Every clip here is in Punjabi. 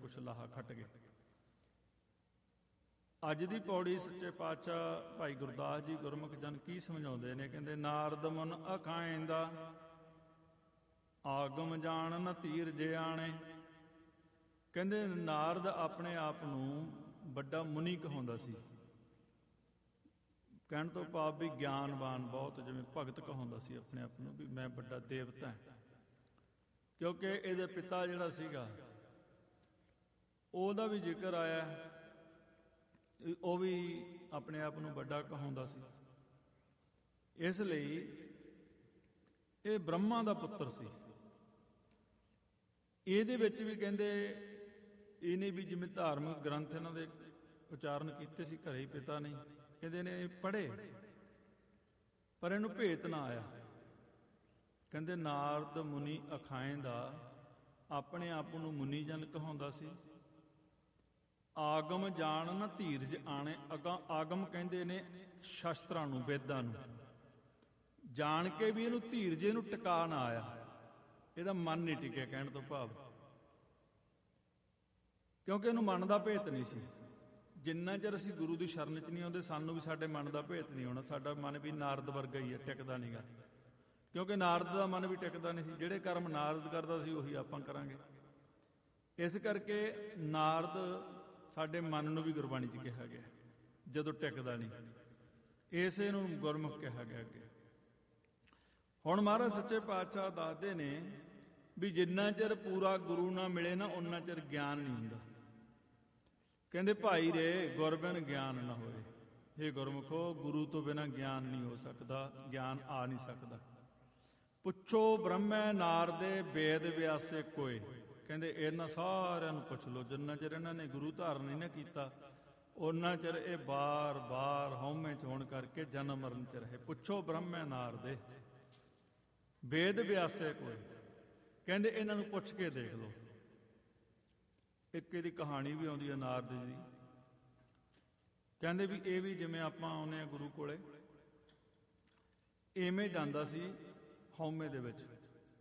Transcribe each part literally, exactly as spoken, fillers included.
ਕੁਛ ਲਾਹਾ ਖੱਟ ਗਏ। ਅੱਜ ਦੀ ਪੌੜੀ ਸੱਚੇ ਪਾਤਸ਼ਾਹ ਭਾਈ ਗੁਰਦਾਸ ਜੀ ਗੁਰਮੁਖ ਜਨ ਕੀ ਸਮਝਾਉਂਦੇ ਨੇ? ਕਹਿੰਦੇ ਨਾਰਦ ਮਨ ਅਖਾਇਂਦਾ ਆਗਮ ਜਾਣ ਨ ਧੀਰਜ ਆਣੇ। ਕਹਿੰਦੇ ਨਾਰਦ ਆਪਣੇ ਆਪ ਨੂੰ ਵੱਡਾ ਮੁਨੀ ਕਹਾਉਂਦਾ ਸੀ। ਕਹਿਣ ਤੋਂ ਭਾਵ ਵੀ ਗਿਆਨਵਾਨ ਬਹੁਤ, ਜਿਵੇਂ ਭਗਤ ਕਹਾਉਂਦਾ ਸੀ ਆਪਣੇ ਆਪ ਨੂੰ ਵੀ ਮੈਂ ਵੱਡਾ ਦੇਵਤਾ ਹਾਂ। ਕਿਉਂਕਿ ਇਹਦੇ ਪਿਤਾ ਜਿਹੜਾ ਸੀਗਾ ਉਹਦਾ ਵੀ ਜ਼ਿਕਰ ਆਇਆ, ਉਹ ਵੀ ਆਪਣੇ ਆਪ ਨੂੰ ਵੱਡਾ ਕਹਾਉਂਦਾ ਸੀ। ਇਸ ਲਈ ਇਹ ਬ੍ਰਹਮਾ ਦਾ ਪੁੱਤਰ ਸੀ। ਇਹਦੇ ਵਿੱਚ ਵੀ ਕਹਿੰਦੇ ਇਹਨੇ ਵੀ ਜਿਵੇਂ ਧਾਰਮਿਕ ਗ੍ਰੰਥ ਇਹਨਾਂ ਦੇ ਉਚਾਰਨ ਕੀਤੇ ਸੀ, ਘਰੇ ਹੀ ਪਿਤਾ ਨੇ ਇਹਦੇ ਨੇ ਪੜ੍ਹੇ, ਪਰ ਇਹਨੂੰ ਭੇਤ ਨਾ ਆਇਆ। ਕਹਿੰਦੇ ਨਾਰਦ ਮੁਨੀ ਅਖਾਇਂਦਾ ਆਪਣੇ ਆਪ ਨੂੰ ਮੁਨੀ ਜਨ ਕਹਾਉਂਦਾ ਸੀ। ਆਗਮ ਜਾਣ ਨਾ ਧੀਰਜ ਆਣੇ। ਅਗਾ ਆਗਮ ਕਹਿੰਦੇ ਨੇ ਸ਼ਸਤਰਾਂ ਨੂੰ, ਵੇਦਾਂ ਨੂੰ, ਜਾਣ ਕੇ ਵੀ ਇਹਨੂੰ ਧੀਰਜੇ ਨੂੰ ਟਿਕਾ ਨਾ ਆਇਆ, ਇਹਦਾ ਮਨ ਨਹੀਂ ਟਿਕਿਆ। ਕਹਿਣ ਤੋਂ ਭਾਵ ਕਿਉਂਕਿ ਇਹਨੂੰ ਮਨ ਦਾ ਭੇਤ ਨਹੀਂ ਸੀ। ਜਿੰਨਾ ਚਿਰ ਅਸੀਂ ਗੁਰੂ ਦੀ ਸ਼ਰਨ 'ਚ ਨਹੀਂ ਆਉਂਦੇ ਸਾਨੂੰ ਵੀ ਸਾਡੇ ਮਨ ਦਾ ਭੇਤ ਨਹੀਂ ਹੋਣਾ। ਸਾਡਾ ਮਨ ਵੀ ਨਾਰਦ ਵਰਗਾ ਹੀ ਹੈ, ਟਿਕਦਾ ਨਹੀਂਗਾ। ਕਿਉਂਕਿ ਨਾਰਦ ਦਾ ਮਨ ਵੀ ਟਿਕਦਾ ਨਹੀਂ ਸੀ। ਜਿਹੜੇ ਕਰਮ ਨਾਰਦ ਕਰਦਾ ਸੀ ਉਹੀ ਆਪਾਂ ਕਰਾਂਗੇ। ਇਸ ਕਰਕੇ ਨਾਰਦ ਸਾਡੇ ਮਨ ਨੂੰ ਵੀ ਗੁਰਬਾਣੀ 'ਚ ਕਿਹਾ ਗਿਆ ਜਦੋਂ ਟਿਕਦਾ ਨਹੀਂ, ਇਸੇ ਨੂੰ ਗੁਰਮੁਖ ਕਿਹਾ ਗਿਆ ਅੱਗੇ। ਹੁਣ ਮਹਾਰਾਜ ਸੱਚੇ ਪਾਤਸ਼ਾਹ ਦੱਸਦੇ ਨੇ ਵੀ ਜਿੰਨਾ ਚਿਰ ਪੂਰਾ ਗੁਰੂ ਨਾ ਮਿਲੇ ਨਾ ਓਨਾ ਚਿਰ ਗਿਆਨ ਨਹੀਂ ਹੁੰਦਾ। ਕਹਿੰਦੇ ਭਾਈ ਰੇ ਗੁਰ ਬਿਨ ਗਿਆਨ ਨਾ ਹੋਏ। ਇਹ ਗੁਰਮੁਖੋ ਗੁਰੂ ਤੋਂ ਬਿਨਾਂ ਗਿਆਨ ਨਹੀਂ ਹੋ ਸਕਦਾ, ਗਿਆਨ ਆ ਨਹੀਂ ਸਕਦਾ। ਪੁੱਛੋ ਬ੍ਰਹਮੈ ਨਾਰਦੇ ਵੇਦ ਵਿਆਸੇ ਕੋਏ। ਕਹਿੰਦੇ ਇਹਨਾਂ ਸਾਰਿਆਂ ਨੂੰ ਪੁੱਛ ਲਓ, ਜਿੰਨਾ ਚਿਰ ਇਹਨਾਂ ਨੇ ਗੁਰੂ ਧਾਰਨ ਨਹੀਂ ਨਾ ਕੀਤਾ ਉਹਨਾਂ ਚਿਰ ਇਹ ਬਾਰ ਬਾਰ ਹਉਮੈ ਚ ਹੋਣ ਕਰਕੇ ਜਨਮ ਮਰਨ ਚ ਰਹੇ। ਪੁੱਛੋ ਬ੍ਰਹਮੈ ਨਾਰਦੇ ਵੇਦ ਵਿਆਸੇ ਕੋਏ। ਕਹਿੰਦੇ ਇਹਨਾਂ ਨੂੰ ਪੁੱਛ ਕੇ ਦੇਖ ਲਓ। ਇੱਕ ਇਹਦੀ ਕਹਾਣੀ ਵੀ ਆਉਂਦੀ ਹੈ ਨਾਰਦ ਜੀ ਦੀ। ਕਹਿੰਦੇ ਵੀ ਇਹ ਵੀ ਜਿਵੇਂ ਆਪਾਂ ਆਉਂਦੇ ਹਾਂ ਗੁਰੂ ਕੋਲੇ, ਇਵੇਂ ਜਾਂਦਾ ਸੀ ਹਉਮੈ ਦੇ ਵਿੱਚ।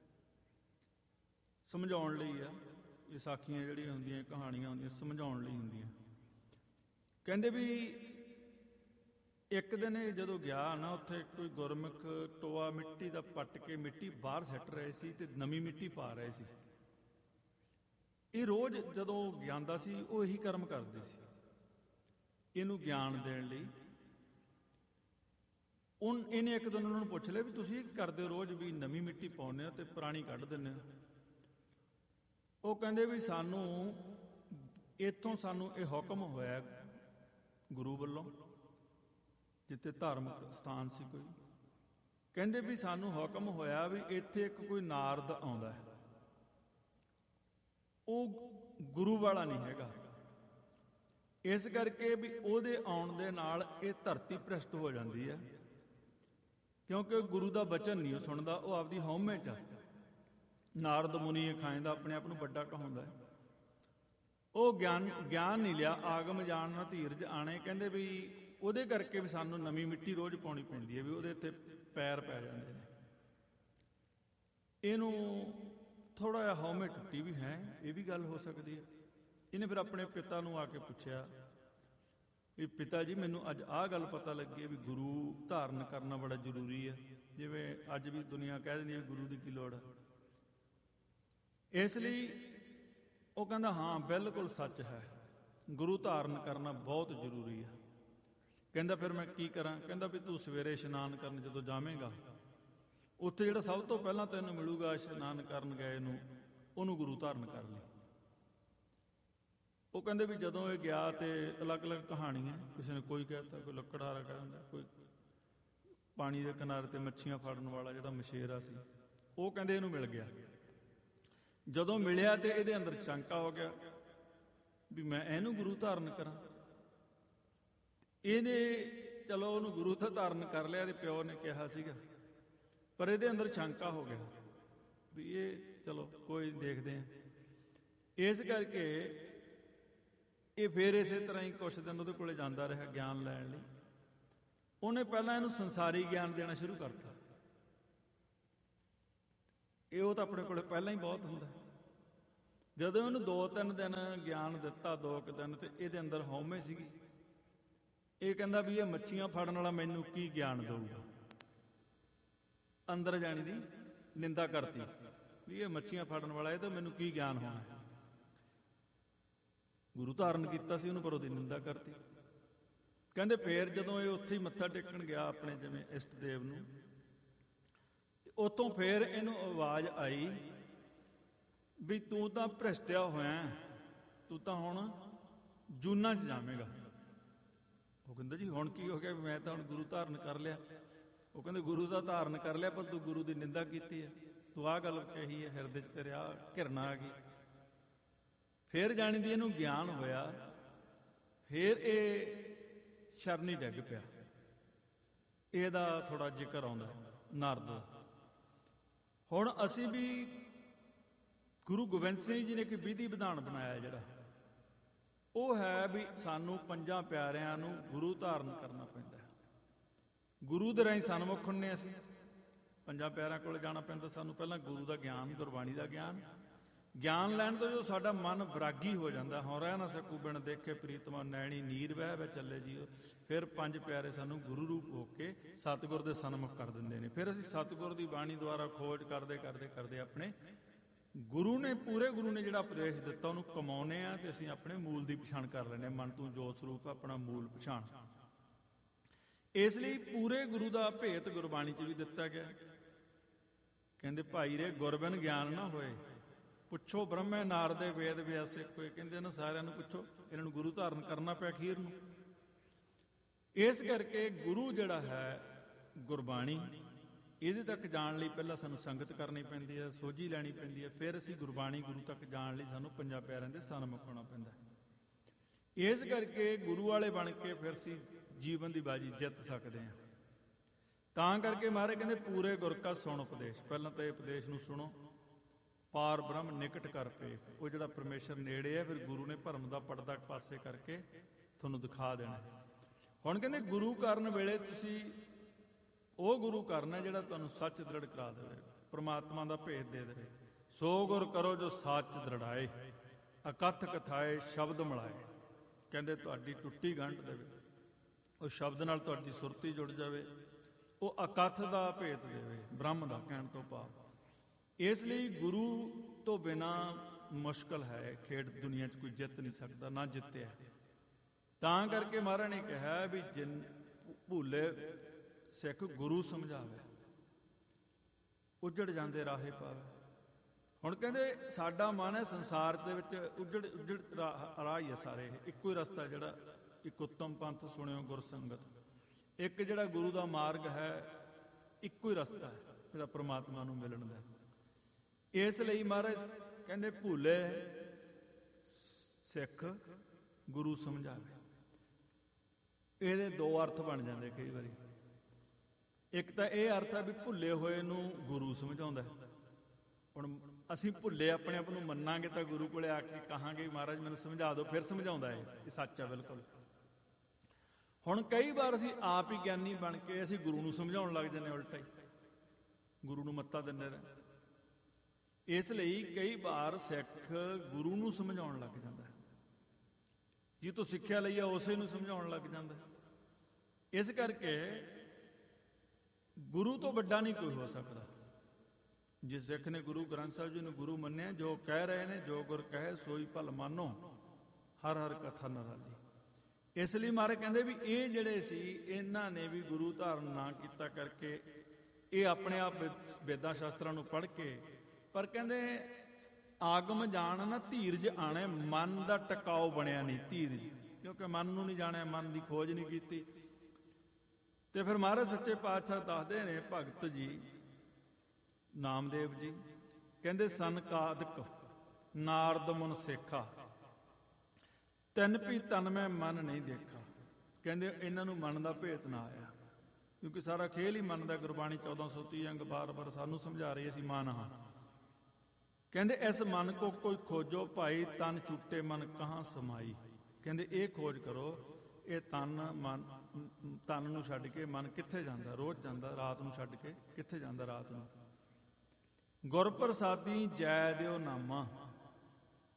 ਸਮਝਾਉਣ ਲਈ ਆ ਇਹ ਸਾਖੀਆਂ ਜਿਹੜੀਆਂ ਹੁੰਦੀਆਂ, ਕਹਾਣੀਆਂ ਹੁੰਦੀਆਂ, ਸਮਝਾਉਣ ਲਈ ਹੁੰਦੀਆਂ। ਕਹਿੰਦੇ ਵੀ ਇੱਕ ਦਿਨ ਇਹ ਜਦੋਂ ਗਿਆ ਨਾ ਉੱਥੇ ਕੋਈ ਗੁਰਮੁਖ ਟੋਆ ਮਿੱਟੀ ਦਾ ਪੱਟ ਕੇ ਮਿੱਟੀ ਬਾਹਰ ਸਿੱਟ ਰਹੇ ਸੀ ਤੇ ਨਵੀਂ ਮਿੱਟੀ ਪਾ ਰਹੇ ਸੀ। ਇਹ ਰੋਜ਼ ਜਦੋਂ ਜਾਂਦਾ ਸੀ ਉਹ ਇਹੀ ਕਰਮ ਕਰਦੇ ਸੀ ਇਹਨੂੰ ਗਿਆਨ ਦੇਣ ਲਈ। ਉਨ ਇਹਨੇ ਇੱਕ ਦਿਨ ਉਹਨਾਂ ਨੂੰ ਪੁੱਛ ਲਿਆ ਵੀ ਤੁਸੀਂ ਕਰਦੇ ਹੋ ਰੋਜ਼ ਵੀ ਨਵੀਂ ਮਿੱਟੀ ਪਾਉਂਦੇ ਹੋ ਤੇ ਪੁਰਾਣੀ ਕੱਢ ਦਿੰਦੇ ਹੋ? ਉਹ ਕਹਿੰਦੇ ਵੀ ਸਾਨੂੰ ਇੱਥੋਂ ਸਾਨੂੰ ਇਹ ਹੁਕਮ ਹੋਇਆ ਗੁਰੂ ਵੱਲੋਂ, ਜਿੱਥੇ ਧਾਰਮਿਕ ਸਥਾਨ ਸੀ ਕੋਈ। ਕਹਿੰਦੇ ਵੀ ਸਾਨੂੰ ਹੁਕਮ ਹੋਇਆ ਵੀ ਇੱਥੇ ਇੱਕ ਕੋਈ ਨਾਰਦ ਆਉਂਦਾ ਹੈ, ਉਹ ਗੁਰੂ ਵਾਲਾ ਨਹੀਂ ਹੈਗਾ। ਇਸ ਕਰਕੇ ਵੀ ਉਹਦੇ ਆਉਣ ਦੇ ਨਾਲ ਇਹ ਧਰਤੀ ਭ੍ਰਿਸ਼ਟ ਹੋ ਜਾਂਦੀ ਹੈ, ਕਿਉਂਕਿ ਗੁਰੂ ਦਾ ਬਚਨ ਨਹੀਂ ਉਹ ਸੁਣਦਾ, ਉਹ ਆਪਦੀ ਹਉਮੈ ਚ। ਨਾਰਦ ਮੁਨੀ ਅਖਾਇਂਦਾ ਆਪਣੇ ਆਪ ਨੂੰ ਵੱਡਾ ਕਹਾਉਂਦਾ ਹੈ। ਉਹ ਗਿਆਨ ਗਿਆਨ ਨਹੀਂ ਲਿਆ। ਆਗਮ ਜਾਣ ਨਾ ਧੀਰਜ ਆਣੇ। ਕਹਿੰਦੇ ਵੀ ਉਹਦੇ ਕਰਕੇ ਵੀ ਸਾਨੂੰ ਨਵੀਂ ਮਿੱਟੀ ਰੋਜ਼ ਪਾਉਣੀ ਪੈਂਦੀ ਹੈ, ਵੀ ਉਹਦੇ ਉੱਤੇ ਪੈਰ ਪੈ ਜਾਂਦੇ ਨੇ। ਇਹਨੂੰ ਥੋੜ੍ਹਾ ਜਿਹਾ ਹਉਮੈ ਟੁੱਟੀ ਵੀ ਹੈ, ਇਹ ਵੀ ਗੱਲ ਹੋ ਸਕਦੀ ਹੈ। ਇਹਨੇ ਫਿਰ ਆਪਣੇ ਪਿਤਾ ਨੂੰ ਆ ਕੇ ਪੁੱਛਿਆ ਵੀ ਪਿਤਾ ਜੀ ਮੈਨੂੰ ਅੱਜ ਆਹ ਗੱਲ ਪਤਾ ਲੱਗੀ ਹੈ ਵੀ ਗੁਰੂ ਧਾਰਨ ਕਰਨਾ ਬੜਾ ਜ਼ਰੂਰੀ ਹੈ। ਜਿਵੇਂ ਅੱਜ ਵੀ ਦੁਨੀਆ ਕਹਿ ਦਿੰਦੀ ਹੈ ਗੁਰੂ ਦੀ ਕੀ ਲੋੜ ਹੈ। ਇਸ ਲਈ ਉਹ ਕਹਿੰਦਾ ਹਾਂ ਬਿਲਕੁਲ ਸੱਚ ਹੈ, ਗੁਰੂ ਧਾਰਨ ਕਰਨਾ ਬਹੁਤ ਜ਼ਰੂਰੀ ਹੈ। ਕਹਿੰਦਾ ਫਿਰ ਮੈਂ ਕੀ ਕਰਾਂ? ਕਹਿੰਦਾ ਵੀ ਤੂੰ ਸਵੇਰੇ ਇਸ਼ਨਾਨ ਕਰਨ ਜਦੋਂ ਜਾਵੇਂਗਾ ਉੱਥੇ ਜਿਹੜਾ ਸਭ ਤੋਂ ਪਹਿਲਾਂ ਤੈਨੂੰ ਮਿਲੂਗਾ ਇਸ਼ਨਾਨ ਕਰਨ ਗਏ ਨੂੰ, ਉਹਨੂੰ ਗੁਰੂ ਧਾਰਨ ਕਰ ਲਈ। ਉਹ ਕਹਿੰਦੇ ਵੀ ਜਦੋਂ ਇਹ ਗਿਆ ਤੇ ਅਲੱਗ ਅਲੱਗ ਕਹਾਣੀਆਂ, ਕਿਸੇ ਨੇ ਕੋਈ ਕਹਿ ਦਿੱਤਾ, ਕੋਈ ਲੱਕੜਹਾਰਾ ਕਹਿ ਦਿੰਦਾ, ਕੋਈ ਪਾਣੀ ਦੇ ਕਿਨਾਰੇ ਤੇ ਮੱਛੀਆਂ ਫੜਨ ਵਾਲਾ ਜਿਹੜਾ ਮਛੇਰਾ ਸੀ, ਉਹ ਕਹਿੰਦੇ ਇਹਨੂੰ ਮਿਲ ਗਿਆ। ਜਦੋਂ ਮਿਲਿਆ ਤੇ ਇਹਦੇ ਅੰਦਰ ਚੰਕਾ ਹੋ ਗਿਆ ਵੀ ਮੈਂ ਇਹਨੂੰ ਗੁਰੂ ਧਾਰਨ ਕਰਾਂ। ਇਹਨੇ ਚਲੋ ਉਹਨੂੰ ਗੁਰੂ ਤਾਂ ਧਾਰਨ ਕਰ ਲਿਆ, ਇਹਦੇ ਪਿਓ ਨੇ ਕਿਹਾ ਸੀਗਾ, ਪਰ ਇਹਦੇ ਅੰਦਰ ਸ਼ੰਕਾ ਹੋ ਗਿਆ ਵੀ ਇਹ ਚਲੋ ਕੋਈ ਦੇਖਦੇ ਆ। ਇਸ ਕਰਕੇ ਇਹ ਫਿਰ ਇਸੇ ਤਰ੍ਹਾਂ ਹੀ ਕੁਛ ਦਿਨ ਉਹਦੇ ਕੋਲੇ ਜਾਂਦਾ ਰਿਹਾ ਗਿਆਨ ਲੈਣ ਲਈ। ਉਹਨੇ ਪਹਿਲਾਂ ਇਹਨੂੰ ਸੰਸਾਰੀ ਗਿਆਨ ਦੇਣਾ ਸ਼ੁਰੂ ਕਰਤਾ। ਇਹ ਉਹ ਤਾਂ ਆਪਣੇ ਕੋਲੇ ਪਹਿਲਾਂ ਹੀ ਬਹੁਤ ਹੁੰਦਾ, ਜਦੋਂ ਉਹਨੂੰ ਦੋ ਤਿੰਨ ਦਿਨ ਗਿਆਨ ਦਿੱਤਾ, ਦੋ ਕੁ ਦਿਨ, ਤੇ ਇਹਦੇ ਅੰਦਰ ਹਉਮੈ ਸੀਗੀ। ਇਹ ਕਹਿੰਦਾ ਵੀ ਇਹ ਮੱਛੀਆਂ ਫੜਨ ਵਾਲਾ ਮੈਨੂੰ ਕੀ ਗਿਆਨ ਦਊਗਾ। ਅੰਦਰ ਜਾਣੀ ਦੀ ਨਿੰਦਾ ਕਰਤੀ ਵੀ ਇਹ ਮੱਛੀਆਂ ਫੜਨ ਵਾਲਾ, ਇਹ ਤਾਂ ਮੈਨੂੰ ਕੀ ਗਿਆਨ ਹੋਣਾ। ਗੁਰੂ ਧਾਰਨ ਕੀਤਾ ਸੀ ਉਹਨੂੰ, ਪਰ ਉਹਦੀ ਨਿੰਦਾ ਕਰਤੀ। ਕਹਿੰਦੇ ਫੇਰ ਜਦੋਂ ਇਹ ਉੱਥੇ ਹੀ ਮੱਥਾ ਟੇਕਣ ਗਿਆ ਆਪਣੇ ਜਿਵੇਂ ਇਸ਼ਟ ਦੇਵ ਨੂੰ, ਤੇ ਉੱਥੋਂ ਫੇਰ ਇਹਨੂੰ ਆਵਾਜ਼ ਆਈ ਵੀ ਤੂੰ ਤਾਂ ਭ੍ਰਿਸ਼ਟਿਆ ਹੋਇਆ, ਤੂੰ ਤਾਂ ਹੁਣ ਜੂਨਾਂ 'ਚ ਜਾਵੇਂਗਾ। ਉਹ ਕਹਿੰਦਾ ਜੀ ਹੁਣ ਕੀ ਹੋ ਗਿਆ, ਮੈਂ ਤਾਂ ਹੁਣ ਗੁਰੂ ਧਾਰਨ ਕਰ ਲਿਆ। ਉਹ ਕਹਿੰਦੇ ਗੁਰੂ ਦਾ ਧਾਰਨ ਕਰ ਲਿਆ, ਪਰ ਤੂੰ ਗੁਰੂ ਦੀ ਨਿੰਦਾ ਕੀਤੀ ਹੈ, ਤੂੰ ਆਹ ਗੱਲ ਕਹੀ ਹੈ, ਹਿਰਦੇ 'ਚ ਤੇਰੇ ਆ ਘਿਰਨਾ ਆ ਗਈ। ਫੇਰ ਜਾਣੀ ਦੀ ਇਹਨੂੰ ਗਿਆਨ ਹੋਇਆ, ਫੇਰ ਇਹ ਸ਼ਰਨੀ ਡਿੱਗ ਪਿਆ। ਇਹਦਾ ਥੋੜਾ ਜ਼ਿਕਰ ਆਉਂਦਾ ਨਾਰਦ ਦਾ। ਹੁਣ ਅਸੀਂ ਵੀ ਗੁਰੂ ਗੋਬਿੰਦ ਸਿੰਘ ਜੀ ਨੇ ਇੱਕ ਵਿਧੀ ਵਿਧਾਨ ਬਣਾਇਆ, ਜਿਹੜਾ ਉਹ ਹੈ ਵੀ ਸਾਨੂੰ ਪੰਜਾਂ ਪਿਆਰਿਆਂ ਨੂੰ ਗੁਰੂ ਧਾਰਨ ਕਰਨਾ ਪੈਂਦਾ ਹੈ। ਗੁਰੂ ਦੇ ਰਾਹੀਂ ਸਨਮੁਖ ਹੁੰਨੇ, ਅਸੀਂ ਪੰਜਾਂ ਪਿਆਰਿਆਂ ਕੋਲ ਜਾਣਾ ਪੈਂਦਾ। ਸਾਨੂੰ ਪਹਿਲਾਂ ਗੁਰੂ ਦਾ ਗਿਆਨ, ਗੁਰਬਾਣੀ ਦਾ ਗਿਆਨ ਗਿਆਨ ਲੈਣ ਤੋਂ ਜਦੋਂ ਸਾਡਾ ਮਨ ਵਿਰਾਗੀ ਹੋ ਜਾਂਦਾ, ਹੁਣ ਰਹਿ ਨਾ ਸਕੂ ਬਿਨ ਦੇਖੇ ਪ੍ਰੀਤਮਾ ਨੈਣੀ ਨੀਰ ਵਹਿ ਵਹਿ ਚੱਲੇ ਜੀਓ, ਫਿਰ ਪੰਜ ਪਿਆਰੇ ਸਾਨੂੰ ਗੁਰੂ ਰੂਪ ਹੋ ਕੇ ਸਤਿਗੁਰ ਦੇ ਸਨਮੁਖ ਕਰ ਦਿੰਦੇ ਨੇ। ਫਿਰ ਅਸੀਂ ਸਤਿਗੁਰ ਦੀ ਬਾਣੀ ਦੁਆਰਾ ਖੋਜ ਕਰਦੇ ਕਰਦੇ ਕਰਦੇ ਆਪਣੇ ਗੁਰੂ ਨੇ, ਪੂਰੇ ਗੁਰੂ ਨੇ ਜਿਹੜਾ ਉਪਦੇਸ਼ ਦਿੱਤਾ ਉਹਨੂੰ ਕਮਾਉਨੇ ਆ, ਤੇ ਅਸੀਂ ਆਪਣੇ ਮੂਲ ਦੀ ਪਛਾਣ ਕਰ ਲੈਂਦੇ। ਮਨ ਤੂੰ ਜੋਤ ਸਰੂਪ ਆਪਣਾ ਮੂਲ ਪਛਾਣ। ਇਸ ਲਈ ਪੂਰੇ ਗੁਰੂ ਦਾ ਭੇਤ ਗੁਰਬਾਣੀ 'ਚ ਵੀ ਦਿੱਤਾ ਗਿਆ। ਕਹਿੰਦੇ ਭਾਈ ਰੇ ਗੁਰ ਬਿਨ ਗਿਆਨ ਨਾ ਹੋਏ, ਪੁੱਛੋ ਬ੍ਰਹਮੇ ਨਾਰਦੇ ਵੇਦ ਵਿਆਸੇ ਕੋਏ। ਕਹਿੰਦੇ ਨਾ ਸਾਰਿਆਂ ਨੂੰ ਪੁੱਛੋ, ਇਹਨਾਂ ਨੂੰ ਗੁਰੂ ਧਾਰਨ ਕਰਨਾ ਪਿਆ ਅਖੀਰ ਨੂੰ। ਇਸ ਕਰਕੇ ਗੁਰੂ ਜਿਹੜਾ ਹੈ ਗੁਰਬਾਣੀ, ਇਹਦੇ ਤੱਕ ਜਾਣ ਲਈ ਪਹਿਲਾਂ ਸਾਨੂੰ ਸੰਗਤ ਕਰਨੀ ਪੈਂਦੀ ਹੈ, ਸੋਝੀ ਲੈਣੀ ਪੈਂਦੀ ਹੈ। ਫਿਰ ਅਸੀਂ ਗੁਰਬਾਣੀ ਗੁਰੂ ਤੱਕ ਜਾਣ ਲਈ ਸਾਨੂੰ ਪੰਜਾਂ ਪਿਆਰਿਆਂ ਦੇ ਸਨਮੁਖ ਹੋਣਾ ਪੈਂਦਾ। ਇਸ ਕਰਕੇ ਗੁਰੂ ਵਾਲੇ ਬਣ ਕੇ ਫਿਰ ਅਸੀਂ ਜੀਵਨ ਦੀ ਬਾਜੀ ਜਿੱਤ ਸਕਦੇ ਹਾਂ। ਤਾਂ ਕਰਕੇ ਮਹਾਰਾਜ ਕਹਿੰਦੇ ਪੂਰੇ ਗੁਰ ਕਾ ਸੁਣ ਉਪਦੇਸ਼। ਪਹਿਲਾਂ ਤਾਂ ਇਹ ਉਪਦੇਸ਼ ਨੂੰ ਸੁਣੋ। ਪਾਰ ਬ੍ਰਹਮ ਨਿਕਟ ਕਰ ਪਏ, ਉਹ ਜਿਹੜਾ ਪਰਮੇਸ਼ਰ ਨੇੜੇ ਹੈ, ਫਿਰ ਗੁਰੂ ਨੇ ਭਰਮ ਦਾ ਪਰਦਾ ਪਾਸੇ ਕਰਕੇ ਤੁਹਾਨੂੰ ਦਿਖਾ ਦੇਣਾ। ਹੁਣ ਕਹਿੰਦੇ ਗੁਰੂ ਕਰਨ ਵੇਲੇ ਤੁਸੀਂ ਉਹ ਗੁਰੂ ਕਰਨਾ ਜਿਹੜਾ ਤੁਹਾਨੂੰ ਸੱਚ ਦ੍ਰਿੜ ਕਰਾ ਦੇਵੇ, ਪ੍ਰਮਾਤਮਾ ਦਾ ਭੇਦ ਦੇ ਦੇਵੇ। ਸੋ ਗੁਰ ਕਰੋ ਜੋ ਸੱਚ ਦ੍ਰਿੜਾਏ, ਅਕਥ ਕਥਾਏ ਸ਼ਬਦ ਮਿਲਾਏ। ਕਹਿੰਦੇ ਤੁਹਾਡੀ ਟੁੱਟੀ ਗੰਢ ਦੇਵੇ, ਉਹ ਸ਼ਬਦ ਨਾਲ ਤੁਹਾਡੀ ਸੁਰਤੀ ਜੁੜ ਜਾਵੇ, ਉਹ ਅਕਥ ਦਾ ਭੇਦ ਦੇਵੇ, ਬ੍ਰਹਮ ਦਾ ਕਹਿਣ ਤੋਂ ਭਾਵ। ਇਸ ਲਈ ਗੁਰੂ ਤੋਂ ਬਿਨਾਂ ਮੁਸ਼ਕਲ ਹੈ ਖੇਡ, ਦੁਨੀਆ 'ਚ ਕੋਈ ਜਿੱਤ ਨਹੀਂ ਸਕਦਾ, ਨਾ ਜਿੱਤਿਆ। ਤਾਂ ਕਰਕੇ ਮਹਾਰਾਜ ਨੇ ਕਿਹਾ ਵੀ ਜਿਨ ਭੂਲੇ ਸਿੱਖ ਗੁਰੂ ਸਮਝਾਵੇ, ਉੱਜੜ ਜਾਂਦੇ ਰਾਹੇ ਪਾਵੇ। ਹੁਣ ਕਹਿੰਦੇ ਸਾਡਾ ਮਨ ਹੈ ਸੰਸਾਰ ਦੇ ਵਿੱਚ ਉੱਜੜ ਉੱਜੜ ਰਾਹ ਹੀ ਹੈ ਸਾਰੇ, ਇੱਕੋ ਹੀ ਰਸਤਾ ਜਿਹੜਾ ਇੱਕ ਉੱਤਮ ਪੰਥ ਸੁਣਿਓ ਗੁਰਸੰਗਤ। ਇੱਕ ਜਿਹੜਾ ਗੁਰੂ ਦਾ ਮਾਰਗ ਹੈ, ਇੱਕੋ ਹੀ ਰਸਤਾ ਹੈ ਜਿਹੜਾ ਪ੍ਰਮਾਤਮਾ ਨੂੰ ਮਿਲਣ ਦਾ। ਇਸ ਲਈ ਮਹਾਰਾਜ ਕਹਿੰਦੇ ਭੂਲੇ ਸਿੱਖ ਗੁਰੂ ਸਮਝਾਵੇ। ਇਹਦੇ ਦੋ ਅਰਥ ਬਣ ਜਾਂਦੇ ਕਈ ਵਾਰੀ। ਇੱਕ ਤਾਂ ਇਹ ਅਰਥ ਹੈ ਵੀ ਭੁੱਲੇ ਹੋਏ ਨੂੰ ਗੁਰੂ ਸਮਝਾਉਂਦਾ। ਹੁਣ ਅਸੀਂ ਭੁੱਲੇ ਆਪਣੇ ਆਪ ਨੂੰ ਮੰਨਾਂਗੇ ਤਾਂ ਗੁਰੂ ਕੋਲੇ ਆ ਕੇ ਕਹਾਂਗੇ ਮਹਾਰਾਜ ਮੈਨੂੰ ਸਮਝਾ ਦਿਓ, ਫਿਰ ਸਮਝਾਉਂਦਾ ਹੈ। ਇਹ ਸੱਚ ਹੈ ਬਿਲਕੁਲ। ਹੁਣ ਕਈ ਵਾਰ ਅਸੀਂ ਆਪ ਹੀ ਗਿਆਨੀ ਬਣ ਕੇ ਅਸੀਂ ਗੁਰੂ ਨੂੰ ਸਮਝਾਉਣ ਲੱਗ ਜਾਂਦੇ, ਉਲਟਾ ਹੀ ਗੁਰੂ ਨੂੰ ਮੱਤਾ ਦਿੰਦੇ ਰਹੇ। ਇਸ ਲਈ ਕਈ ਵਾਰ ਸਿੱਖ ਗੁਰੂ ਨੂੰ ਸਮਝਾਉਣ ਲੱਗ ਜਾਂਦਾ, ਜੀ ਤੋਂ ਸਿੱਖਿਆ ਲਈ ਆ ਉਸੇ ਨੂੰ ਸਮਝਾਉਣ ਲੱਗ ਜਾਂਦਾ। ਇਸ ਕਰਕੇ ਗੁਰੂ ਤੋਂ ਵੱਡਾ ਨਹੀਂ ਕੋਈ ਹੋ ਸਕਦਾ। ਜੇ ਸਿੱਖ ਨੇ ਗੁਰੂ ਗ੍ਰੰਥ ਸਾਹਿਬ ਜੀ ਨੂੰ ਗੁਰੂ ਮੰਨਿਆ, ਜੋ ਕਹਿ ਰਹੇ ਨੇ ਜੋ ਗੁਰ ਕਹੇ ਸੋਈ ਭਲ ਮਾਨੋ, ਹਰ ਹਰ ਕਥਾ ਨਿਰਾਲੀ। ਇਸ ਲਈ ਮਾਰੇ ਕਹਿੰਦੇ ਵੀ ਇਹ ਜਿਹੜੇ ਸੀ ਇਹਨਾਂ ਨੇ ਵੀ ਗੁਰੂ ਧਾਰਨ ਨਾ ਕੀਤਾ ਕਰਕੇ ਇਹ ਆਪਣੇ ਆਪ ਵੇਦਾਂ ਸ਼ਾਸਤਰਾਂ ਨੂੰ ਪੜ੍ਹ ਕੇ, ਪਰ ਕਹਿੰਦੇ ਆਗਮ ਜਾਣ ਨਾ ਧੀਰਜ ਆਣੇ, ਮਨ ਦਾ ਟਿਕਾਓ ਬਣਿਆ ਨਹੀਂ ਧੀਰਜ, ਕਿਉਂਕਿ ਮਨ ਨੂੰ ਨਹੀਂ ਜਾਣਿਆ, ਮਨ ਦੀ ਖੋਜ ਨਹੀਂ ਕੀਤੀ। ਤੇ ਫਿਰ ਮਹਾਰਾਜ ਸੱਚੇ ਪਾਤਸ਼ਾਹ ਦੱਸਦੇ ਨੇ ਭਗਤ ਜੀ ਨਾਮਦੇਵ ਜੀ, ਕਹਿੰਦੇ ਸਨਕਾਦਿਕ ਨਾਰਦ ਮੁਨ ਸੇਖਾ, ਤਨ ਵੀ ਤਨ ਮੈਂ ਮਨ ਨਹੀਂ ਦੇਖਾ। ਕਹਿੰਦੇ ਇਹਨਾਂ ਨੂੰ ਮਨ ਦਾ ਭੇਤ ਨਾ ਆਇਆ, ਕਿਉਂਕਿ ਸਾਰਾ ਖੇਲ ਹੀ ਮਨ ਦਾ। ਗੁਰਬਾਣੀ ਚੌਦਾਂ ਸੌ ਤੀਹ ਅੰਗ ਬਾਰ ਬਾਰ ਸਾਨੂੰ ਸਮਝਾ ਰਹੀ ਅਸੀਂ ਮਨ ਹਾਂ। ਕਹਿੰਦੇ ਇਸ ਮਨ ਕੋ ਕੋਈ ਖੋਜੋ ਭਾਈ, ਤਨ ਛੁੱਟੇ ਮਨ ਕਹਾਂ ਸਮਾਈ। ਕਹਿੰਦੇ ਇਹ ਖੋਜ ਕਰੋ, ਇਹ ਤਨ ਮਨ ਤਨ ਨੂੰ ਛੱਡ ਕੇ ਮਨ ਕਿੱਥੇ ਜਾਂਦਾ, ਰੋਜ਼ ਜਾਂਦਾ, ਰਾਤ ਨੂੰ ਛੱਡ ਕੇ ਕਿੱਥੇ ਜਾਂਦਾ ਰਾਤ ਨੂੰ। ਗੁਰ ਪ੍ਰਸਾਦੀ ਜੈ ਦਿਓ ਨਾਮਾ,